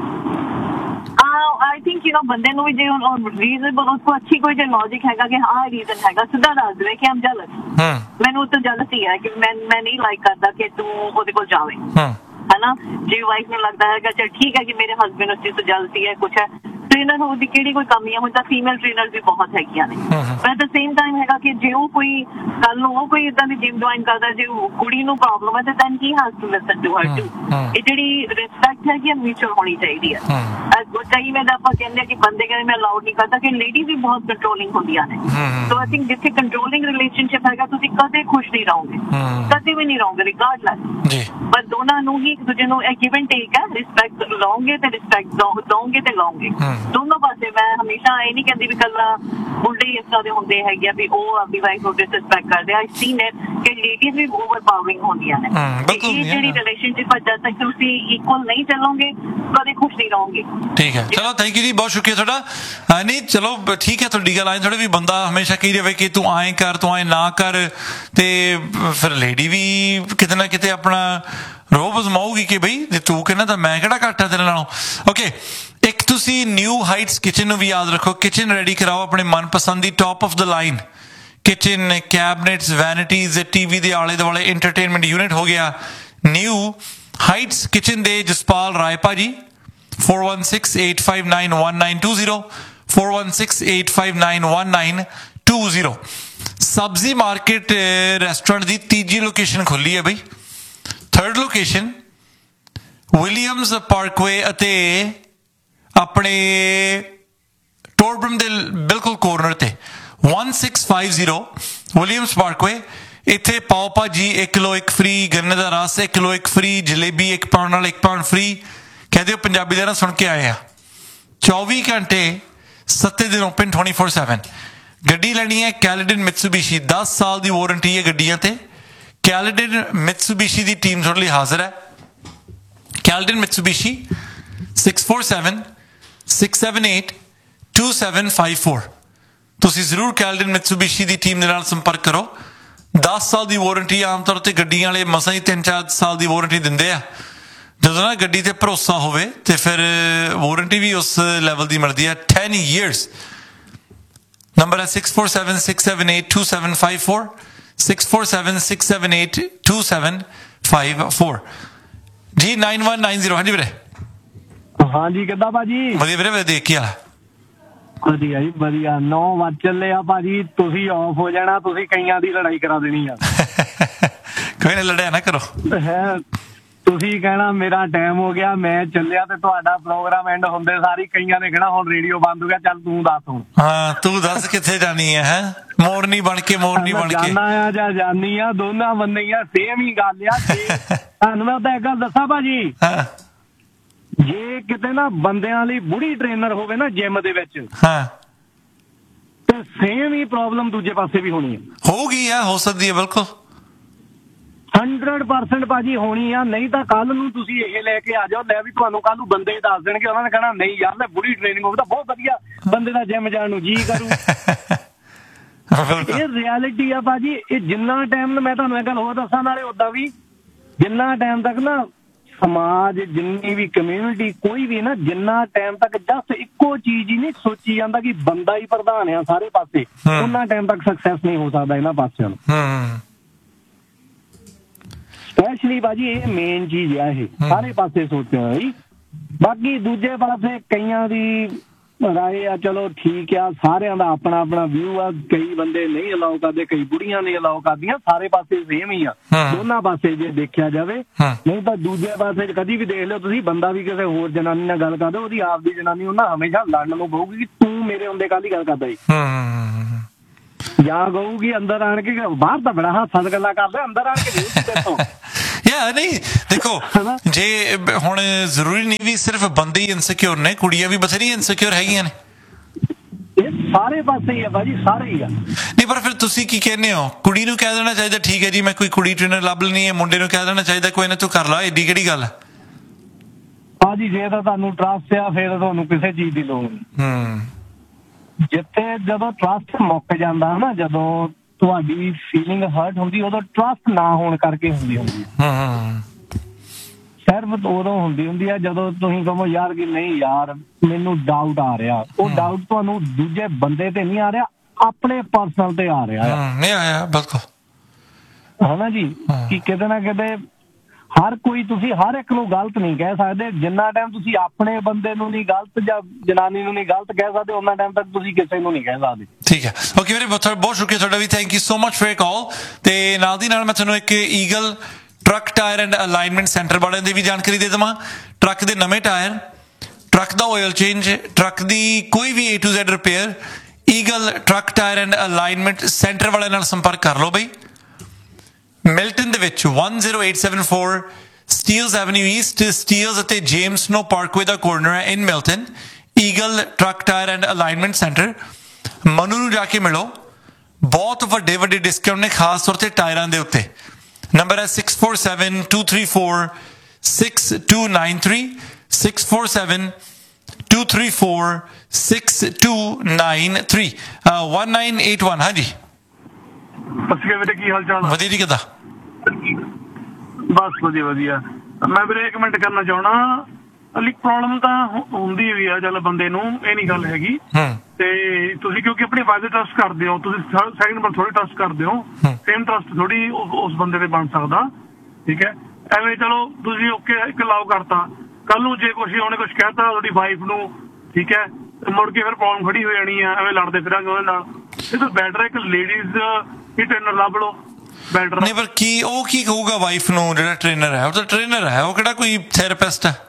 आई थिंक यू नो बंदे ਨੂੰ ਵੀ ਜੇ ਰੀਜ਼ਨੇਬਲ ਉਸ ਕੋ ਅੱਛੀ ਕੋਈ ਜੇ ਲੌਜਿਕ ਹੈਗਾ ਕਿ ਹਾਂ ਰੀਜ਼ਨ ਹੈਗਾ, ਸਿੱਧਾ ਦੱਸ ਦੇਵੇ ਕਿ ਆਮ ਜੈਲਸ, ਮੈਨੂੰ ਤਾਂ ਜੈਲਸੀ ਹੈ ਕਿ ਮੈਂ ਮੈਂ ਨਹੀਂ ਲਾਈਕ ਕਰਦਾ ਕਿ ਤੂੰ ਉਹਦੇ ਕੋਲ ਜਾਵੇਂ, ਹੈ ਨਾ। ਜੇ ਵਾਈਫ ਨੂੰ ਲੱਗਦਾ ਹੈਗਾ ਚਲ ਠੀਕ ਹੈ ਕਿ ਮੇਰੇ ਹਸਬੈਂਡ ਉਸ ਚੀਜ਼ ਤੋਂ ਜੈਲਸੀ ਹੈ ਕੁਛ ਹੈ, ਟ੍ਰੇਨਰ ਹੋਣ ਦੀ ਕਿਹੜੀ ਕੋਈ ਕਮੀ ਹੈ? ਹੁਣ ਤਾਂ ਫੀਮੇਲ ਟ੍ਰੇਨਰ ਵੀ ਬਹੁਤ ਹੈਗੀਆਂ ਨੇ, ਪਰ ਐਟ ਦ ਸੇਮ ਟਾਈਮ ਹੈਗਾ ਕਿ ਜੇ ਉਹ ਕੋਈ ਕੱਲ ਨੂੰ ਉਹ ਕੋਈ ਇਦਾਂ ਦੀ ਜਿਮ ਜੁਆਇਨ ਕਰਦਾ, ਜੇ ਕੁੜੀ ਨੂੰ ਪ੍ਰੋਬਲਮ ਹੈ ਤੇ then he has to listen to Har to. ਇਹ ਜਿਹੜੀ ਰਿਸਪੈਕਟ ਹੈਗੀ ਮਿਊਚੁਅਲ ਹੋਣੀ ਚਾਹੀਦੀ ਹੈ। ਕਈ ਵਾਰ ਆਪਾਂ ਕਹਿੰਦੇ ਕਿ ਬੰਦੇ ਕਹਿੰਦੇ ਮੈਂ ਅਲਾਉਡ ਨਹੀਂ ਕਰਦਾ, ਕਿ ਲੇਡੀਜ਼ ਵੀ ਬਹੁਤ ਕੰਟਰੋਲਿੰਗ ਹੁੰਦੀਆਂ ਨੇ। ਸੋ ਆਈ ਥਿੰਕ ਜਿੱਥੇ ਕੰਟਰੋਲਿੰਗ ਰਿਲੇਸ਼ਨਸ਼ਿਪ ਹੈਗਾ ਤੁਸੀਂ ਕਦੇ ਖੁਸ਼ ਨਹੀਂ ਰਹੋਗੇ, ਕਦੇ ਵੀ ਨਹੀਂ ਰਹੋਗੇ ਰਿਗਾਰਡਲੈਸ। ਪਰ ਦੋਨਾਂ ਨੂੰ ਹੀ ਇੱਕ ਦੂਜੇ ਨੂੰ ਗਿਵ ਐਂਡ ਟੇਕ ਹੈ, ਰਿਸਪੈਕਟ ਲਓਗੇ ਤੇ ਰਿਸਪੈਕਟ ਦੋਗੇ ਤੇ ਲਓਗੇ ਦੋਨੋਂ ਪਾਸੇ। ਮੈਂ ਹਮੇਸ਼ਾ ਇਹ ਨਹੀਂ ਕਹਿੰਦੀ ਵੀ ਕੱਲਾ ਮੁੰਡੇ ਹੀ ਇਸ ਤਰ੍ਹਾਂ ਦੇ ਹੁੰਦੇ ਹੈਗੇ ਵੀ ਉਹ ਆਪਣੀ ਵਾਈਫ ਨੂੰ ਡਿਸਰਿਸਪੈਕਟ ਕਰਦੇ। ਆਈ ਸੀਨ ਇਟ ਕਿ ਲੇਡੀਜ਼ ਵੀ ਓਵਰ ਪਾਵਰਿੰਗ ਹੁੰਦੀਆਂ ਨੇ। ਇਹ ਜਿਹੜੀ ਰਿਲੇਸ਼ਨਸ਼ਿਪ ਹੈ ਜਦ ਤੱਕ ਤੁਸੀਂ ਇਕੁਅਲ ਨਹੀਂ ਚੱਲੋਗੇ ਕਦੇ ਖੁਸ਼ ਨਹੀਂ ਰਹੋਗੇ। ਠੀਕ ਹੈ, ਚਲੋ ਥੈਂਕ ਯੂ ਜੀ, ਬਹੁਤ ਸ਼ੁਕਰੀਆ ਤੁਹਾਡਾ। ਨਹੀਂ ਚਲੋ ਠੀਕ ਹੈ, ਤੁਹਾਡੀ ਗੱਲ ਆਏ ਥੋੜੇ ਵੀ ਬੰਦਾ ਹਮੇਸ਼ਾ ਕਹੀ ਜਾਵੇ ਕਿ ਤੂੰ ਆਏਂ ਕਰ ਤੂੰ ਆਏਂ ਨਾ ਕਰ, ਤੇ ਫਿਰ ਲੇਡੀ ਵੀ ਕਿਤੇ ਨਾ ਕਿਤੇ ਆਪਣਾ ਰੋਬ ਅਜ਼ਮਾਊਗੀ ਕਿ ਬਈ ਜੇ ਤੂੰ ਕਹਿੰਦਾ ਤਾਂ ਮੈਂ ਕਿਹੜਾ ਘੱਟ ਆ ਤੇਰੇ ਨਾਲੋਂ। ਓਕੇ, ਇੱਕ ਤੁਸੀਂ ਨਿਊ ਹਾਈਟਸ ਕਿਚਨ ਨੂੰ ਵੀ ਯਾਦ ਰੱਖੋ, ਕਿਚਨ ਰੈਡੀ ਕਰਾਓ ਆਪਣੇ ਮਨਪਸੰਦ ਦੀ top of the line kitchen, ਕੈਬਨਿਟਸ, ਵੈਨਿਟੀਜ਼, TV ਦੇ ਆਲੇ ਦੁਆਲੇ ਇੰਟਰਟੇਨਮੈਂਟ ਯੂਨਿਟ ਹੋ ਗਿਆ। ਨਿਊ ਹਾਈਟਸ ਕਿਚਨ ਦੇ ਜਸਪਾਲ ਰਾਏ ਭਾਜੀ, four one six eight five nine one nine two zero four one six eight five nine one nine two zero। ਸਬਜ਼ੀ market restaurant ਦੀ ਤੀਜੀ location ਖੁੱਲੀ ਹੈ ਬਈ। ਥਰਡ ਲੋਕੇਸ਼ਨ ਵਿਲੀਅਮਸ ਪਾਰਕਵੇ ਅਤੇ ਆਪਣੇ ਟੋਰਬਰਮ ਦੇ ਬਿਲਕੁਲ ਕੋਰਨਰ ਤੇ one six five zero Williams Parkway. ਇੱਥੇ ਪਾਓ ਭਾਜੀ ਇੱਕ ਕਿਲੋ ਇੱਕ ਫ੍ਰੀ, ਗੰਨੇ ਦਾ ਰਸ ਇੱਕ ਕਿਲੋ ਇੱਕ ਫ੍ਰੀ, ਜਲੇਬੀ ਇੱਕ ਪਾਉਣ ਨਾਲ ਇੱਕ ਪਾਉਣ ਫ੍ਰੀ। ਕਹਦੇ ਹੋ ਪੰਜਾਬੀ ਦਾ ਨਾ ਸੁਣ ਕੇ ਆਏ ਆ। ਚੌਵੀ ਘੰਟੇ ਸੱਤੇ ਦਿਨ ਓਪਨ ਟਵੈਂਟੀ ਫੋਰ ਸੈਵਨ। ਗੱਡੀ ਲੈਣੀ ਹੈ ਕੈਲਡਨ ਮਿਤਸੂਬਿਸ਼ੀ, ਦਸ ਸਾਲ ਦੀ ਵਾਰੰਟੀ ਹੈ ਗੱਡੀਆਂ ਤੇ। ਕੈਲਡਨ ਮਿਤਸੂਬਿਸ਼ੀ ਦੀ ਟੀਮ ਤੁਹਾਡੇ ਲਈ ਹਾਜ਼ਰ ਹੈ। Caledon ਮਿਤਸੂਬਿਸ਼ੀ six four seven six seven eight two seven five four. ਤੁਸੀਂ ਜ਼ਰੂਰ ਕੈਲਡਨ ਮਿਤਸੂਬਿਸ਼ੀ ਦੀ ਟੀਮ ਦੇ ਨਾਲ ਸੰਪਰਕ ਕਰੋ। ਦਸ ਸਾਲ ਦੀ ਵਾਰੰਟੀ, ਆਮ ਤੌਰ ਤੇ ਗੱਡੀਆਂ ਵਾਲੇ ਮਸਾਂ ਹੀ ਤਿੰਨ ਚਾਰ ਸਾਲ ਦੀ ਵਾਰੰਟੀ ਦਿੰਦੇ ਆ। ਜਦੋਂ ਨਾ ਗੱਡੀ ਤੇ ਭਰੋਸਾ ਹੋਵੇ ਤੇ ਫਿਰ ਵਾਰੰਟੀ ਵੀ ਉਸ ਲੈਵਲ ਦੀ ਮਿਲਦੀ ਹੈ, ten years। ਨੰਬਰ ਹੈ six four seven six seven eight two seven five four six four seven six seven eight two seven five four ਜੀ nine one nine zero। ਹਾਂਜੀ ਵੀਰੇ। ਹਾਂਜੀ ਕਿੱਦਾਂ ਭਾਜੀ? ਵਧੀਆ ਵੀਰੇ, ਦੇਖ ਕੀ ਹਾਲ? ਵਧੀਆ ਜੀ ਵਧੀਆ। ਨੌ ਵੱਜ ਚੱਲੇ ਆ ਭਾਜੀ, ਤੁਸੀਂ ਆਫ ਹੋ ਜਾਣਾ, ਤੁਸੀਂ ਕਈਆਂ ਦੀ ਲੜਾਈ ਕਰਾ ਦੇਣੀ ਆ। ਕੋਈ ਨਾ, ਲੜਿਆ ਨਾ ਕਰੋ। ਹੈ ਤੁਸੀਂ ਕਹਿਣਾ ਮੇਰਾ ਟਾਈਮ ਹੋ ਗਿਆ, ਮੈਂ ਚੱਲਿਆ, ਤੇ ਤੁਹਾਡਾ ਪ੍ਰੋਗਰਾਮ ਐਂਡ ਹੁੰਦੇ ਸਾਰੀ ਕਈਆਂ ਨੇ ਕਹਿਣਾ ਹੁਣ ਰੇਡੀਓ ਬੰਦ ਹੋ ਗਿਆ, ਚੱਲ ਤੂੰ ਦੱਸ ਹੁਣ। ਹਾਂ ਤੂੰ ਦੱਸ ਕਿੱਥੇ ਜਾਣੀ ਹੈ? ਹੈ ਮੋਰਨੀ ਬਣ ਕੇ ਮੋਰਨੀ ਬਣ ਕੇ ਜਾਣਾ ਆ ਜਾਂ ਜਾਨੀ ਆ, ਦੋਨਾਂ ਬੰਦੇ ਆ, ਸੇਮ ਹੀ ਗੱਲ ਆ। ਤੁਹਾਨੂੰ ਮੈਂ ਤਾਂ ਇੱਕ ਗੱਲ ਦੱਸਾਂ ਭਾਜੀ, ਜੇ ਕਿਤੇ ਨਾ ਬੰਦਿਆਂ ਲਈ ਬੁੜੀ ਟ੍ਰੇਨਰ ਹੋਵੇ ਨਾ ਜਿਮ ਦੇ ਵਿੱਚ, ਹਾਂ, ਤੇ ਸੇਮ ਹੀ ਪ੍ਰੋਬਲਮ ਦੂਜੇ ਪਾਸੇ ਵੀ ਹੋਣੀ ਹੈ। ਹੋਊਗੀ ਆ, ਹੋ ਸਕਦੀ ਹੈ, ਬਿਲਕੁਲ ਹੰਡਰਡ ਪਰਸੈਂਟ ਭਾਜੀ ਹੋਣੀ ਆ। ਨਹੀਂ ਤਾਂ ਕੱਲ ਨੂੰ ਤੁਸੀਂ ਇਹ ਲੈ ਕੇ ਆ ਜਾਓ, ਲੈ ਵੀ ਤੁਹਾਨੂੰ ਕੱਲ ਨੂੰ ਬੰਦੇ ਦੱਸ ਦੇਣਗੇ, ਉਹਨਾਂ ਨੇ ਕਹਿਣਾ ਨਹੀਂ ਯਾਰ ਲੈ ਬੁੜੀ ਟ੍ਰੇਨਿੰਗ ਹੋਵੇ ਤਾਂ ਬਹੁਤ ਵਧੀਆ, ਬੰਦੇ ਦਾ ਜਿਮ ਜਾਣ ਨੂੰ ਜੀ ਕਰੂ। ਇਹ ਰਿਐਲਿਟੀ ਆ ਭਾਜੀ। ਇਹ ਜਿੰਨਾ ਟਾਈਮ, ਮੈਂ ਤੁਹਾਨੂੰ ਇਹ ਗੱਲ ਹੋਰ ਦੱਸਾਂ ਨਾਲੇ ਓਦਾਂ ਵੀ, ਜਿੰਨਾ ਟਾਈਮ ਤੱਕ ਨਾ ਸਮਾਜ, ਜਿੰਨੀ ਵੀ ਕਮਿਊਨਿਟੀ, ਕੋਈ ਵੀ ਨਾ, ਜਿੰਨਾ ਟਾਈਮ ਤੱਕ ਜਸਟ ਇੱਕੋ ਚੀਜ਼ ਹੀ ਨਹੀਂ ਸੋਚੀ ਜਾਂਦਾ ਕਿ ਬੰਦਾ ਹੀ ਪ੍ਰਧਾਨ ਆ ਸਾਰੇ ਪਾਸੇ, ਉਹਨਾਂ ਟਾਈਮ ਤੱਕ ਸਕਸੈਸ ਨਹੀਂ ਹੋ ਸਕਦਾ ਇਹਨਾਂ ਪਾਸਿਆਂ ਨੂੰ। ਸਪੈਸ਼ਲੀ ਭਾਜੀ ਇਹ ਮੇਨ ਚੀਜ਼ ਆ, ਇਹ ਸਾਰੇ ਪਾਸੇ ਸੋਚਿਆ ਜੀ। ਬਾਕੀ ਦੂਜੇ ਪਾਸੇ ਕਈਆਂ ਦੀ ਰਾਏ ਆ, ਚਲੋ ਠੀਕ ਆ, ਸਾਰਿਆਂ ਦਾ ਆਪਣਾ ਆਪਣਾ ਵਿਊ ਆ। ਕਈ ਬੰਦੇ ਨਹੀਂ ਅਲਾਓ ਕਰਦੇ, ਕਈ ਬੁੜੀਆਂ ਨਹੀਂ ਅਲਾਓ ਕਰਦੀਆਂ, ਸਾਰੇ ਪਾਸੇ ਸੇਮ ਹੀ ਆ ਦੋਨਾਂ ਪਾਸੇ ਜੇ ਦੇਖਿਆ ਜਾਵੇ। ਨਹੀਂ ਤਾਂ ਦੂਜੇ ਪਾਸੇ ਕਦੀ ਵੀ ਦੇਖ ਲਿਓ ਤੁਸੀਂ, ਬੰਦਾ ਵੀ ਕਿਸੇ ਹੋਰ ਜਨਾਨੀ ਨਾਲ ਗੱਲ ਕਰਦੇ, ਉਹਦੀ ਆਪਦੀ ਜਨਾਨੀ ਉਹਨਾਂ ਹਮੇਸ਼ਾ ਲੜਨ ਨੂੰ ਕਹੂਗੀ ਕਿ ਤੂੰ ਮੇਰੇ ਹੁੰਦੇ ਕੱਲ ਹੀ ਗੱਲ ਕਰਦਾ ਜੀ, ਜਾਂ ਕਹੂਗੀ ਅੰਦਰ ਆਣ ਕੇ, ਬਾਹਰ ਤਾਂ ਬੜਾ ਹਾਸਾ ਗੱਲਾਂ ਕਰਦੇ, ਅੰਦਰ ਆਣ ਕੇ ਯਾ ਨਹੀਂ ਦੇਖੋ ਜੇ ਹੁਣ ਜ਼ਰੂਰੀ ਨਹੀਂ ਵੀ ਸਿਰਫ ਬੰਦੇ ਹੀ ਇਨਸਿਕਿਉਰ ਨੇ, ਕੁੜੀਆਂ ਵੀ ਬਥੇਰੀਆਂ ਇਨਸਿਕਿਉਰ ਹੈਗੀਆਂ ਨੇ। ਇਹ ਸਾਰੇ ਪਾਸੇ ਹੀ ਆ ਭਾਜੀ, ਸਾਰੇ ਹੀ ਆ। ਨਹੀਂ ਪਰ ਫਿਰ ਤੁਸੀਂ ਕੀ ਕਹਿੰਦੇ ਹੋ, ਕੁੜੀ ਨੂੰ ਕਹਿ ਦੇਣਾ ਚਾਹੀਦਾ ਠੀਕ ਹੈ ਜੀ ਮੈਂ ਕੋਈ ਕੁੜੀ ਟ੍ਰੇਨਰ ਲੱਭ ਲੈਣੀ ਹੈ, ਮੁੰਡੇ ਨੂੰ ਕਹਿ ਦੇਣਾ ਚਾਹੀਦਾ ਕੋਈ ਨਾ ਤੂੰ ਕਰ ਲਾ, ਏਡੀ ਕਿਹੜੀ ਗੱਲ ਹੈ ਭਾਜੀ? ਜੇ ਤਾਂ ਤੁਹਾਨੂੰ ਟਰਸਟ ਆ ਫਿਰ ਤੁਹਾਨੂੰ ਕਿਸੇ ਚੀਜ਼ ਦੀ ਲੋੜ ਨਹੀਂ। ਜਿੱਥੇ ਜਦੋਂ ਟਰਸਟ ਮੁੱਕ ਜਾਂਦਾ ਨਾ, ਜਦੋਂ ਤੁਹਾਡੀ ਫੀਲਿੰਗ ਹਰਟ ਹੁੰਦੀ, ਉਦੋਂ ਟਰਸਟ ਨਾ ਹੋਣ ਕਰਕੇ ਹੁੰਦੀ ਹੁੰਦੀ ਸਿਰਫ ਉਦੋਂ ਹੁੰਦੀ ਹੁੰਦੀ ਆ ਜਦੋਂ ਤੁਸੀਂ ਕਹੋ ਯਾਰ ਕਿ ਨਹੀਂ ਯਾਰ ਮੈਨੂੰ ਡਾਊਟ ਆ ਰਿਹਾ। ਉਹ ਡਾਊਟ ਤੁਹਾਨੂੰ ਦੂਜੇ ਬੰਦੇ ਤੇ ਨਹੀਂ ਆ ਰਿਹਾ, ਆਪਣੇ ਪਰਸਨਲ ਤੇ ਆ ਰਿਹਾ ਨਹੀਂ ਆਇਆ ਬਿਲਕੁਲ ਹਨਾ ਜੀ। ਕਿ ਕਿਤੇ ਨਾ ਕਿਤੇ ਹਰ ਕੋਈ, ਤੁਸੀਂ ਹਰ ਇੱਕ ਨੂੰ ਗਲਤ ਨਹੀਂ ਕਹਿ ਸਕਦੇ। ਜਿੰਨਾ ਟਾਈਮ ਤੁਸੀਂ ਆਪਣੇ ਬੰਦੇ ਨੂੰ ਨਹੀਂ ਗਲਤ ਜਾਂ ਜਨਾਨੀ ਨੂੰ ਨਹੀਂ ਗਲਤ ਕਹਿ ਸਕਦੇ, ਉਹਨਾਂ ਟਾਈਮ ਤੱਕ ਤੁਸੀਂ ਕਿਸੇ ਨੂੰ ਨਹੀਂ ਕਹਿ ਸਕਦੇ। ਠੀਕ ਹੈ, ਓਕੇ ਵੀਰੇ, ਬਹੁਤ ਬਹੁਤ ਸ਼ੁਕਰੀਆ ਤੁਹਾਡਾ ਵੀ, thank you so much for ਕਾਲ। ਤੇ ਨਾਲ ਦੀ ਨਾਲ ਮੈਂ ਤੁਹਾਨੂੰ ਇੱਕ eagle truck tyre and alignment centre ਵਾਲਿਆਂ ਦੀ ਵੀ ਜਾਣਕਾਰੀ ਦੇ ਦੇਵਾਂ। ਟਰੱਕ ਦੇ ਨਵੇਂ ਟਾਇਰ, ਟਰੱਕ ਦਾ ਆਇਲ ਚੇਂਜ, ਟਰੱਕ ਦੀ ਕੋਈ ਵੀ A to Z repair, eagle truck tyre and alignment centre ਵਾਲਿਆਂ ਨਾਲ ਸੰਪਰਕ ਕਰ ਲਓ ਬਈ। ਮਿਲਟਨ ਦੇ ਵਿੱਚ one zero eight seven four Steeles avenue East, Steeles ਅਤੇ ਜੇਮਸ ਨੋ ਪਾਰਕਵੇ ਦਾ ਕੋਰਨਰ ਹੈ ਇਨ Milton. Eagle truck tyre and alignment centre, Manu ਨੂੰ ਜਾ ਕੇ ਮਿਲੋ। ਬਹੁਤ ਵੱਡੇ ਵੱਡੇ ਡਿਸਕਾਊਂਟ ਨੇ ਖਾਸ ਤੌਰ ਤੇ ਟਾਇਰਾਂ ਦੇ ਉੱਤੇ। ਨੰਬਰ ਹੈ six four seven two three four six two nine three six four seven two three four six two nine three one nine eight one। ਹਾਂਜੀ ਸਤਿ ਵੀਰੇ, ਕੀ ਹਾਲ ਚਾਲ? ਵਧੀਆ ਜੀ, ਕਿੱਦਾਂ? ਬਸ ਵਧੀਆ ਵਧੀਆ। ਮੈਂ ਵੀਰੇ ਇੱਕ ਮਿੰਟ ਕਰਨਾ ਚਾਹਣਾ, ਅਲੀ ਪ੍ਰੋਬਲਮ ਤਾਂ ਹੁੰਦੀ ਵੀ ਆ ਚੱਲ ਬੰਦੇ ਨੂੰ, ਇਹ ਨਹੀਂ ਗੱਲ ਹੈਗੀ। ਤੇ ਤੁਸੀਂ ਕਿਉਂਕਿ ਆਪਣੀ ਵਾਈਫ ਤੇ ਟਰਸਟ ਕਰਦੇ ਹੋ, ਤੁਸੀਂ ਸੈਕਿੰਡ ਨੰਬਰ ਥੋੜੀ ਟਰਸਟ ਕਰਦੇ ਹੋ, ਸੇਮ ਟਰਸਟ ਥੋੜੀ ਉਸ ਬੰਦੇ ਤੇ ਬਣ ਸਕਦਾ। ਠੀਕ ਹੈ, ਐਵੇਂ ਚਲੋ ਤੁਸੀਂ ਓਕੇ ਇੱਕ ਅਲਾਓ ਕਰਤਾ, ਕੱਲ ਨੂੰ ਜੇ ਕੁਛ ਉਹਨੇ ਕੁਛ ਕਹਿਤਾ ਤੁਹਾਡੀ ਵਾਈਫ ਨੂੰ, ਠੀਕ ਹੈ, ਮੁੜ ਕੇ ਫਿਰ ਪ੍ਰੋਬਲਮ ਖੜੀ ਹੋ ਜਾਣੀ ਆ, ਐਵੇਂ ਲੜਦੇ ਫਿਰਾਂਗੇ ਉਹਦੇ ਨਾਲ। ਇਹ ਤਾਂ ਬੈਟਰ ਇੱਕ ਲੇਡੀਜ਼ ਹੀ ਟ੍ਰੇਨਰ ਲੱਭ ਲਓ, ਬੈਟਰ। ਨਹੀਂ ਪਰ ਕੀ ਉਹ ਕੀ ਕਹੂਗਾ ਵਾਈਫ ਨੂੰ? ਜਿਹੜਾ ਟ੍ਰੇਨਰ ਹੈ ਉਹ ਤਾਂ ਟ੍ਰੇਨਰ ਹੈ, ਉਹ ਕਿਹੜਾ ਕੋਈ ਥੈਰੇਪਿਸਟ ਹੈ।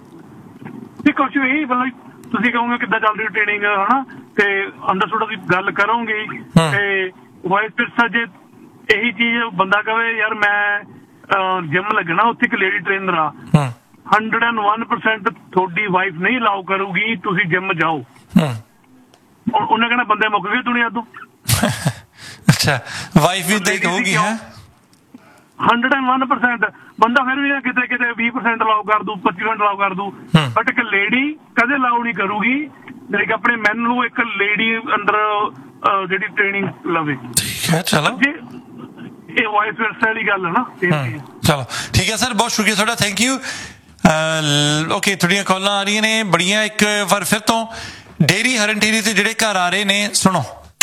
ਕੁਛ ਵੀ ਮਤਲਬ ਤੁਸੀਂ ਕਹੋਗੇ ਕਿੱਦਾਂ ਚੱਲ ਰਹੀ ਟ੍ਰੇਨਿੰਗ, ਹਨਾ, ਤੇ ਅੰਡਰਸਟੂਡ ਦੀ ਗੱਲ ਕਰੋਗੇ। ਤੇ ਵਾਈਸ ਫਿਰ ਜੇ ਇਹੀ ਚੀਜ਼ ਬੰਦਾ ਕਵੇ ਯਾਰ ਮੈਂ ਜਿਮ ਲੱਗਣਾ, ਉੱਥੇ ਇੱਕ ਲੇਡੀ ਟ੍ਰੇਨਰ ਆ, ਹੰਡਰਡ ਐਂਡ ਵਨ ਪਰਸੈਂਟ ਤੁਹਾਡੀ ਵਾਈਫ ਨਹੀਂ ਅਲਾਓ ਕਰੂਗੀ ਤੁਸੀਂ ਜਿਮ ਜਾਓ। ਉਹਨੇ ਕਹਿਣਾ ਬੰਦੇ ਮੁੱਕ ਗਏ ਦੁਨੀਆ ਤੋਂ। ਅੱਛਾ, ਵਾਈਫ ਵੀ ਇਦਾਂ ਹੀ ਕਹੂਗੀ ਹੈ? ਹੰਡਰਡ ਐਂਡ ਵਨ ਪਰਸੈਂਟ ਬੰਦਾ ਫਿਰ ਵੀ ਕਿਤੇ ਕਿਤੇ ਵੀਹ ਪਰਸੈਂਟ ਅਲਾਓ ਕਰ ਦੂ, ਪੱਚੀ ਪਰਸੈਂਟ ਅਲਾਓ ਕਰ ਦੂ, ਬਟ ਇੱਕ ਲੇਡੀ ਕਦੇ ਅਲਾਓ ਨਹੀਂ ਕਰੂਗੀ ਜਿਹੜੀ ਆਪਣੇ ਮੈਨ ਨੂੰ ਇੱਕ ਲੇਡੀ ਅੰਦਰ ਜਿਹੜੀ ਟ੍ਰੇਨਿੰਗ ਲਵੇ। ਠੀਕ ਹੈ, ਚਲੋ ਇਹ ਵਾਈਸ ਵਰਸਾ ਵਾਲੀ ਗੱਲ ਹੈ ਨਾ। ਚਲੋ ਠੀਕ ਹੈ ਸਰ, ਬਹੁਤ ਸ਼ੁਕਰੀਆ ਤੁਹਾਡਾ, ਥੈਂਕ ਯੂ। ਓਕੇ, ਤੁਹਾਡੀਆਂ ਕਾਲਾਂ ਆ ਰਹੀਆਂ ਨੇ ਬੜੀਆਂ। ਇੱਕ ਵਾਰ ਫਿਰ ਤੋਂ ਡੇਰੀ ਹਰਨਟੇਰੀ ਤੇ ਜਿਹੜੇ ਘਰ ਆ ਰਹੇ ਨੇ, ਸੁਣੋ।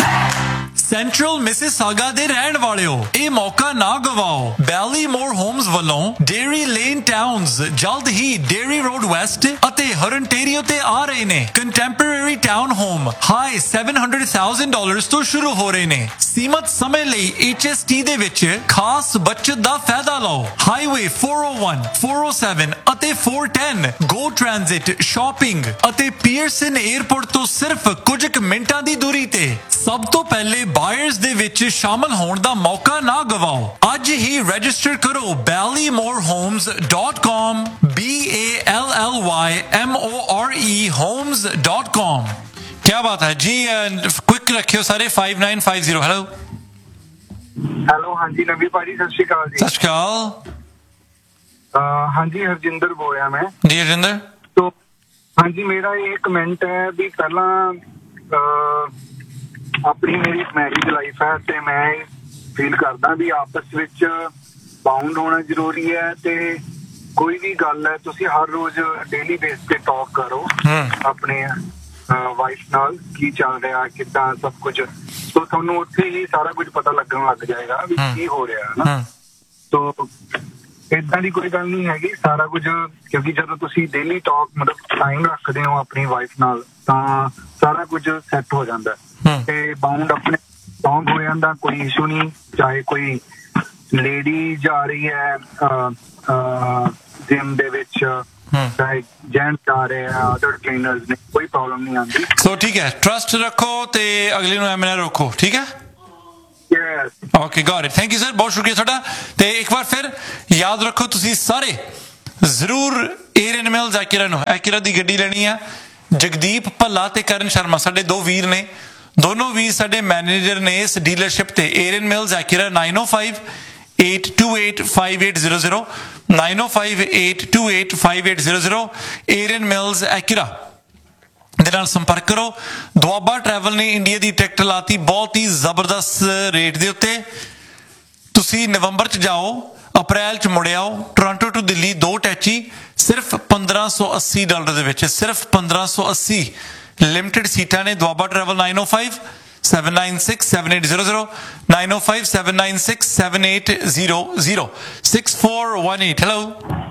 ਸੈਂਟਰਲ ਮਿਸਿਸਾਗਾ ਦੇ ਰਹਿਣ ਵਾਲਿਓ, ਇਹ ਮੌਕਾ ਨਾ ਗਵਾਓ। ਬੈਲੀਮੋਰ ਹੋਮਸ ਵੱਲੋਂ ਡੇਰੀ ਲੇਨ ਟਾਊਨਸ ਜਲਦ ਹੀ ਡੇਰੀ ਰੋਡ ਵੈਸਟ ਅਤੇ ਹਰਨਟੇਰੀਓ ਤੇ ਆ ਰਹੇ ਨੇ। Contemporary town home high seven hundred thousand dollars ਤੋਂ ਸ਼ੁਰੂ ਹੋ ਰਹੇ ਨੇ। ਸੀਮਤ ਸਮੇਂ ਲਈ H S T ਦੇ ਵਿੱਚ ਖਾਸ ਬਚਤ ਦਾ ਫਾਇਦਾ ਲਓ। Highway four oh one, four oh seven ਅਤੇ four ten ਗੋ ਟ੍ਰਾਂਜ਼ਿਟ, ਸ਼ਾਪਿੰਗ ਅਤੇ ਪੀਅਰਸਨ 에ਅਰਪੋਰਟ ਤੋਂ ਸਿਰਫ ਕੁਝ ਕੁ ਮਿੰਟਾਂ ਦੀ ਦੂਰੀ ਤੇ। ਸਭ ਤੋਂ ਪਹਿਲੇ ਬਾਇਰਸ ਦੇ ਵਿੱਚ ਸ਼ਾਮਲ ਹੋਣ ਦਾ ਮੌਕਾ ਨਾ ਗਵਾਓ। ਅੱਜ ਹੀ ਰਜਿਸਟਰ ਕਰੋ ਬੈਲੀਮੋਰ homes dot com, B A L L Y M O R E homes dot com। क्या बात है जी, क्विक रखियो सारे five nine five zero। Hello hello, ਹਾਂਜੀ ਨਵੀ ਭਾਜੀ, ਸਤਿ ਸ਼੍ਰੀ ਅਕਾਲ ਜੀ। ਸਤਿ ਸ਼੍ਰੀ ਅਕਾਲ। ਹਾਂਜੀ ਹਰਜਿੰਦਰ ਬੋਲ ਰਿਹਾ ਮੈਂ ਜੀ। ਹਰਜਿੰਦਰ, तो ਹਾਂਜੀ ਮੇਰਾ ਇਹ ਕਮੈਂਟ ਹੈ ਵੀ ਪਹਿਲਾਂ ਆਪਣੀ ਮੇਰੀ ਮੈਰਿਜ ਲਾਈਫ ਹੈ ਤੇ ਮੈਂ ਫੀਲ ਕਰਦਾ ਵੀ ਆਪਸ ਵਿੱਚ ਬਾਉਂਡ ਹੋਣਾ ਜ਼ਰੂਰੀ ਹੈ। ਤੇ ਕੋਈ ਵੀ ਗੱਲ ਹੈ ਤੁਸੀਂ ਹਰ ਰੋਜ਼ ਡੇਲੀ ਬੇਸ ਤੇ ਟਾਕ ਕਰੋ ਆਪਣੇ ਵਾਈਫ ਨਾਲ, ਕੀ ਚੱਲ ਰਿਹਾ, ਕਿੱਦਾਂ ਸਭ ਕੁਝ। ਸੋ ਤੁਹਾਨੂੰ ਉੱਥੇ ਹੀ ਸਾਰਾ ਕੁਝ ਪਤਾ ਲੱਗਣ ਲੱਗ ਜਾਏਗਾ ਵੀ ਕੀ ਹੋ ਰਿਹਾ ਹੈ ਨਾ। ਸੋ ਏਦਾਂ ਦੀ ਕੋਈ ਗੱਲ ਨਹੀਂ ਹੈਗੀ, ਸਾਰਾ ਕੁਝ, ਕਿਉਂਕਿ ਜਦੋਂ ਤੁਸੀਂ ਡੇਲੀ ਟਾਕ ਮਤਲਬ ਟਾਈਮ ਰੱਖਦੇ ਹੋ ਆਪਣੀ ਵਾਈਫ ਨਾਲ ਤਾਂ ਸਾਰਾ ਕੁਝ ਸੈੱਟ ਹੋ ਜਾਂਦਾ ਤੇ ਬਾਉਂਡ ਆਪਣੇ ਸਟਰੋਂਗ ਹੋ ਜਾਂਦਾ। ਕੋਈ ਇਸ਼ੂ ਨਹੀਂ, ਚਾਹੇ ਕੋਈ ਲੇਡੀ ਜਾ ਰਹੀ ਹੈ ਜਿਮ ਦੇ ਵਿੱਚ, ਚਾਹੇ ਜੈਂਟ ਜਾ ਰਹੇ ਆ, ਅਦਰ ਟ੍ਰੇਨਰਸ ਨੇ, ਕੋਈ ਪ੍ਰੋਬਲਮ ਨਹੀਂ ਆਉਂਦੀ। ਸੋ ਠੀਕ ਹੈ, ਟਰਸਟ ਰੱਖੋ ਤੇ ਅਗਲੇ ਨੂੰ ਐਵੇਂ ਨਾ ਰੋਕੋ, ਠੀਕ ਹੈ? Okay got it, thank you sir, बहुत शुक्रिया ਤੁਹਾਡਾ। ਤੇ ਇੱਕ ਵਾਰ ਫਿਰ ਯਾਦ ਰੱਖੋ ਤੁਸੀਂ ਸਾਰੇ ਜ਼ਰੂਰ ਏਰਨ ਮਿਲਸ ਐਕਿਰਾ ਨੂੰ ਐਕਿਰਾ ਦੀ ਗੱਡੀ ਲੈਣੀ ਆ। ਜਗਦੀਪ ਭੱਲਾ ਤੇ ਕਰਨ ਸ਼ਰਮਾ ਸਾਡੇ ਦੋ ਵੀਰ ਨੇ, ਦੋਨੋਂ ਵੀਰ ਸਾਡੇ ਮੈਨੇਜਰ ਨੇ ਇਸ ਡੀਲਰਸ਼ਿਪ ਤੇ। ਏਰਨ mills ਐਕਿਰਾ nine oh five eight two eight five eight zero zero nine oh five eight two eight five eight zero zero ਏਰਨ mills ਐਕਿਰਾ ਦੇ ਨਾਲ ਸੰਪਰਕ ਕਰੋ। ਦੁਆਬਾ ਟਰੈਵਲ ਨੇ ਇੰਡੀਆ ਦੀ ਟਿਕਟ ਲਾਤੀ ਬਹੁਤ ਹੀ ਜ਼ਬਰਦਸਤ ਰੇਟ ਦੇ ਉੱਤੇ। ਤੁਸੀਂ ਨਵੰਬਰ 'ਚ ਜਾਓ, ਅਪ੍ਰੈਲ 'ਚ ਮੁੜ ਆਓ। ਟੋਰਾਂਟੋ ਟੂ ਦਿੱਲੀ ਦੋ ਟੈਚੀ ਸਿਰਫ ਪੰਦਰਾਂ ਸੌ ਅੱਸੀ ਡਾਲਰ ਦੇ ਵਿੱਚ, ਸਿਰਫ ਪੰਦਰਾਂ ਸੌ ਅੱਸੀ ਲਿਮਟਿਡ ਸੀਟਾਂ ਨੇ। Doaba travel nine oh five seven nine six seven eight zero zero nine oh five seven nine six seven eight zero zero six four one eight hello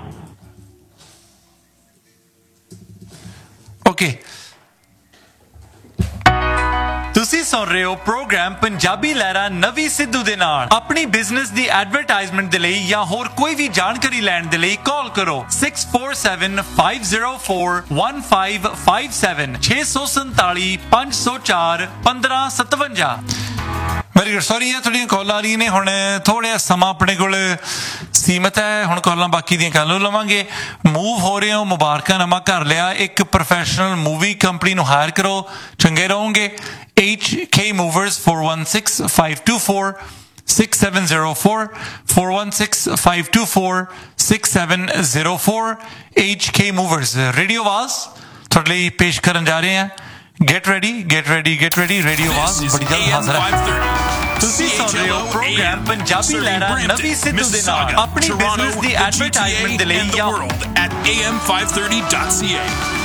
okay ਤੁਸੀਂ ਸੁਣ ਰਹੇ ਹੋ ਪ੍ਰੋਗਰਾਮ ਪੰਜਾਬੀ ਲਹਿਰਾ ਨਵੀ ਸਿੱਧੂ ਦੇ ਨਾਲ। ਆਪਣੀ ਬਿਜ਼ਨਸ ਦੀ ਐਡਵਰਟਾਈਜ਼ਮੈਂਟ ਦੇ ਲਈ ਜਾਂ ਹੋਰ ਕੋਈ ਵੀ ਜਾਣਕਾਰੀ ਲੈਣ ਦੇ ਲਈ ਕਾਲ ਕਰੋ six four seven five zero four one five five seven ਛੇ ਸੌ ਸੰਤਾਲੀ ਪੰਜ ਸੌ ਚਾਰ ਪੰਦਰਾਂ ਸਤਵੰਜਾ। ਵੈਰੀ ਗੁੱਡ, ਸੌਰੀ ਹੈ ਤੁਹਾਡੀਆਂ ਕਾਲਾਂ ਆ ਰਹੀਆਂ ਨੇ। ਹੁਣ ਥੋੜ੍ਹਾ ਸਮਾਂ ਆਪਣੇ ਕੋਲ ਸੀਮਤ ਹੈ, ਹੁਣ ਕਾਲਾਂ ਬਾਕੀ ਦੀਆਂ ਕੱਲ੍ਹ ਨੂੰ ਲਵਾਂਗੇ। ਮੂਵ ਹੋ ਰਹੇ ਹੋ, ਮੁਬਾਰਕਾਂ, ਨਵਾਂ ਘਰ ਲਿਆ। ਇੱਕ ਪ੍ਰੋਫੈਸ਼ਨਲ ਮੂਵੀ ਕੰਪਨੀ ਨੂੰ ਹਾਇਰ ਕਰੋ, ਚੰਗੇ ਰਹੋਗੇ। H K Movers four one six five two four six seven zero four four one six five two four six seven zero four H K Movers radio ਆਵਾਜ਼ ਤੁਹਾਡੇ ਲਈ ਪੇਸ਼ ਕਰਨ ਜਾ ਰਹੇ ਹਾਂ। Get ready, get ready, get ready। Radio ਆਵਾਜ਼ ਬੜੀ ਜਲਦ ਹਾਜ਼ਰ ਹੈ। ਤੁਸੀਂ ਸੁਣ ਰਹੇ ਹੋ ਪ੍ਰੋਗਰਾਮ ਪੰਜਾਬੀ ਲਹਿਰਾ ਨਵੀ ਸਿੱਧੂ ਦੇ ਨਾਲ। ਆਪਣੀ ਬਿਜ਼ਨਸ ਦੀ ਐਡਵਰਟਾਈਜ਼ਮੈਂਟ ਦੇ ਲਈ ਜਾਂ at a m five thirty dot c a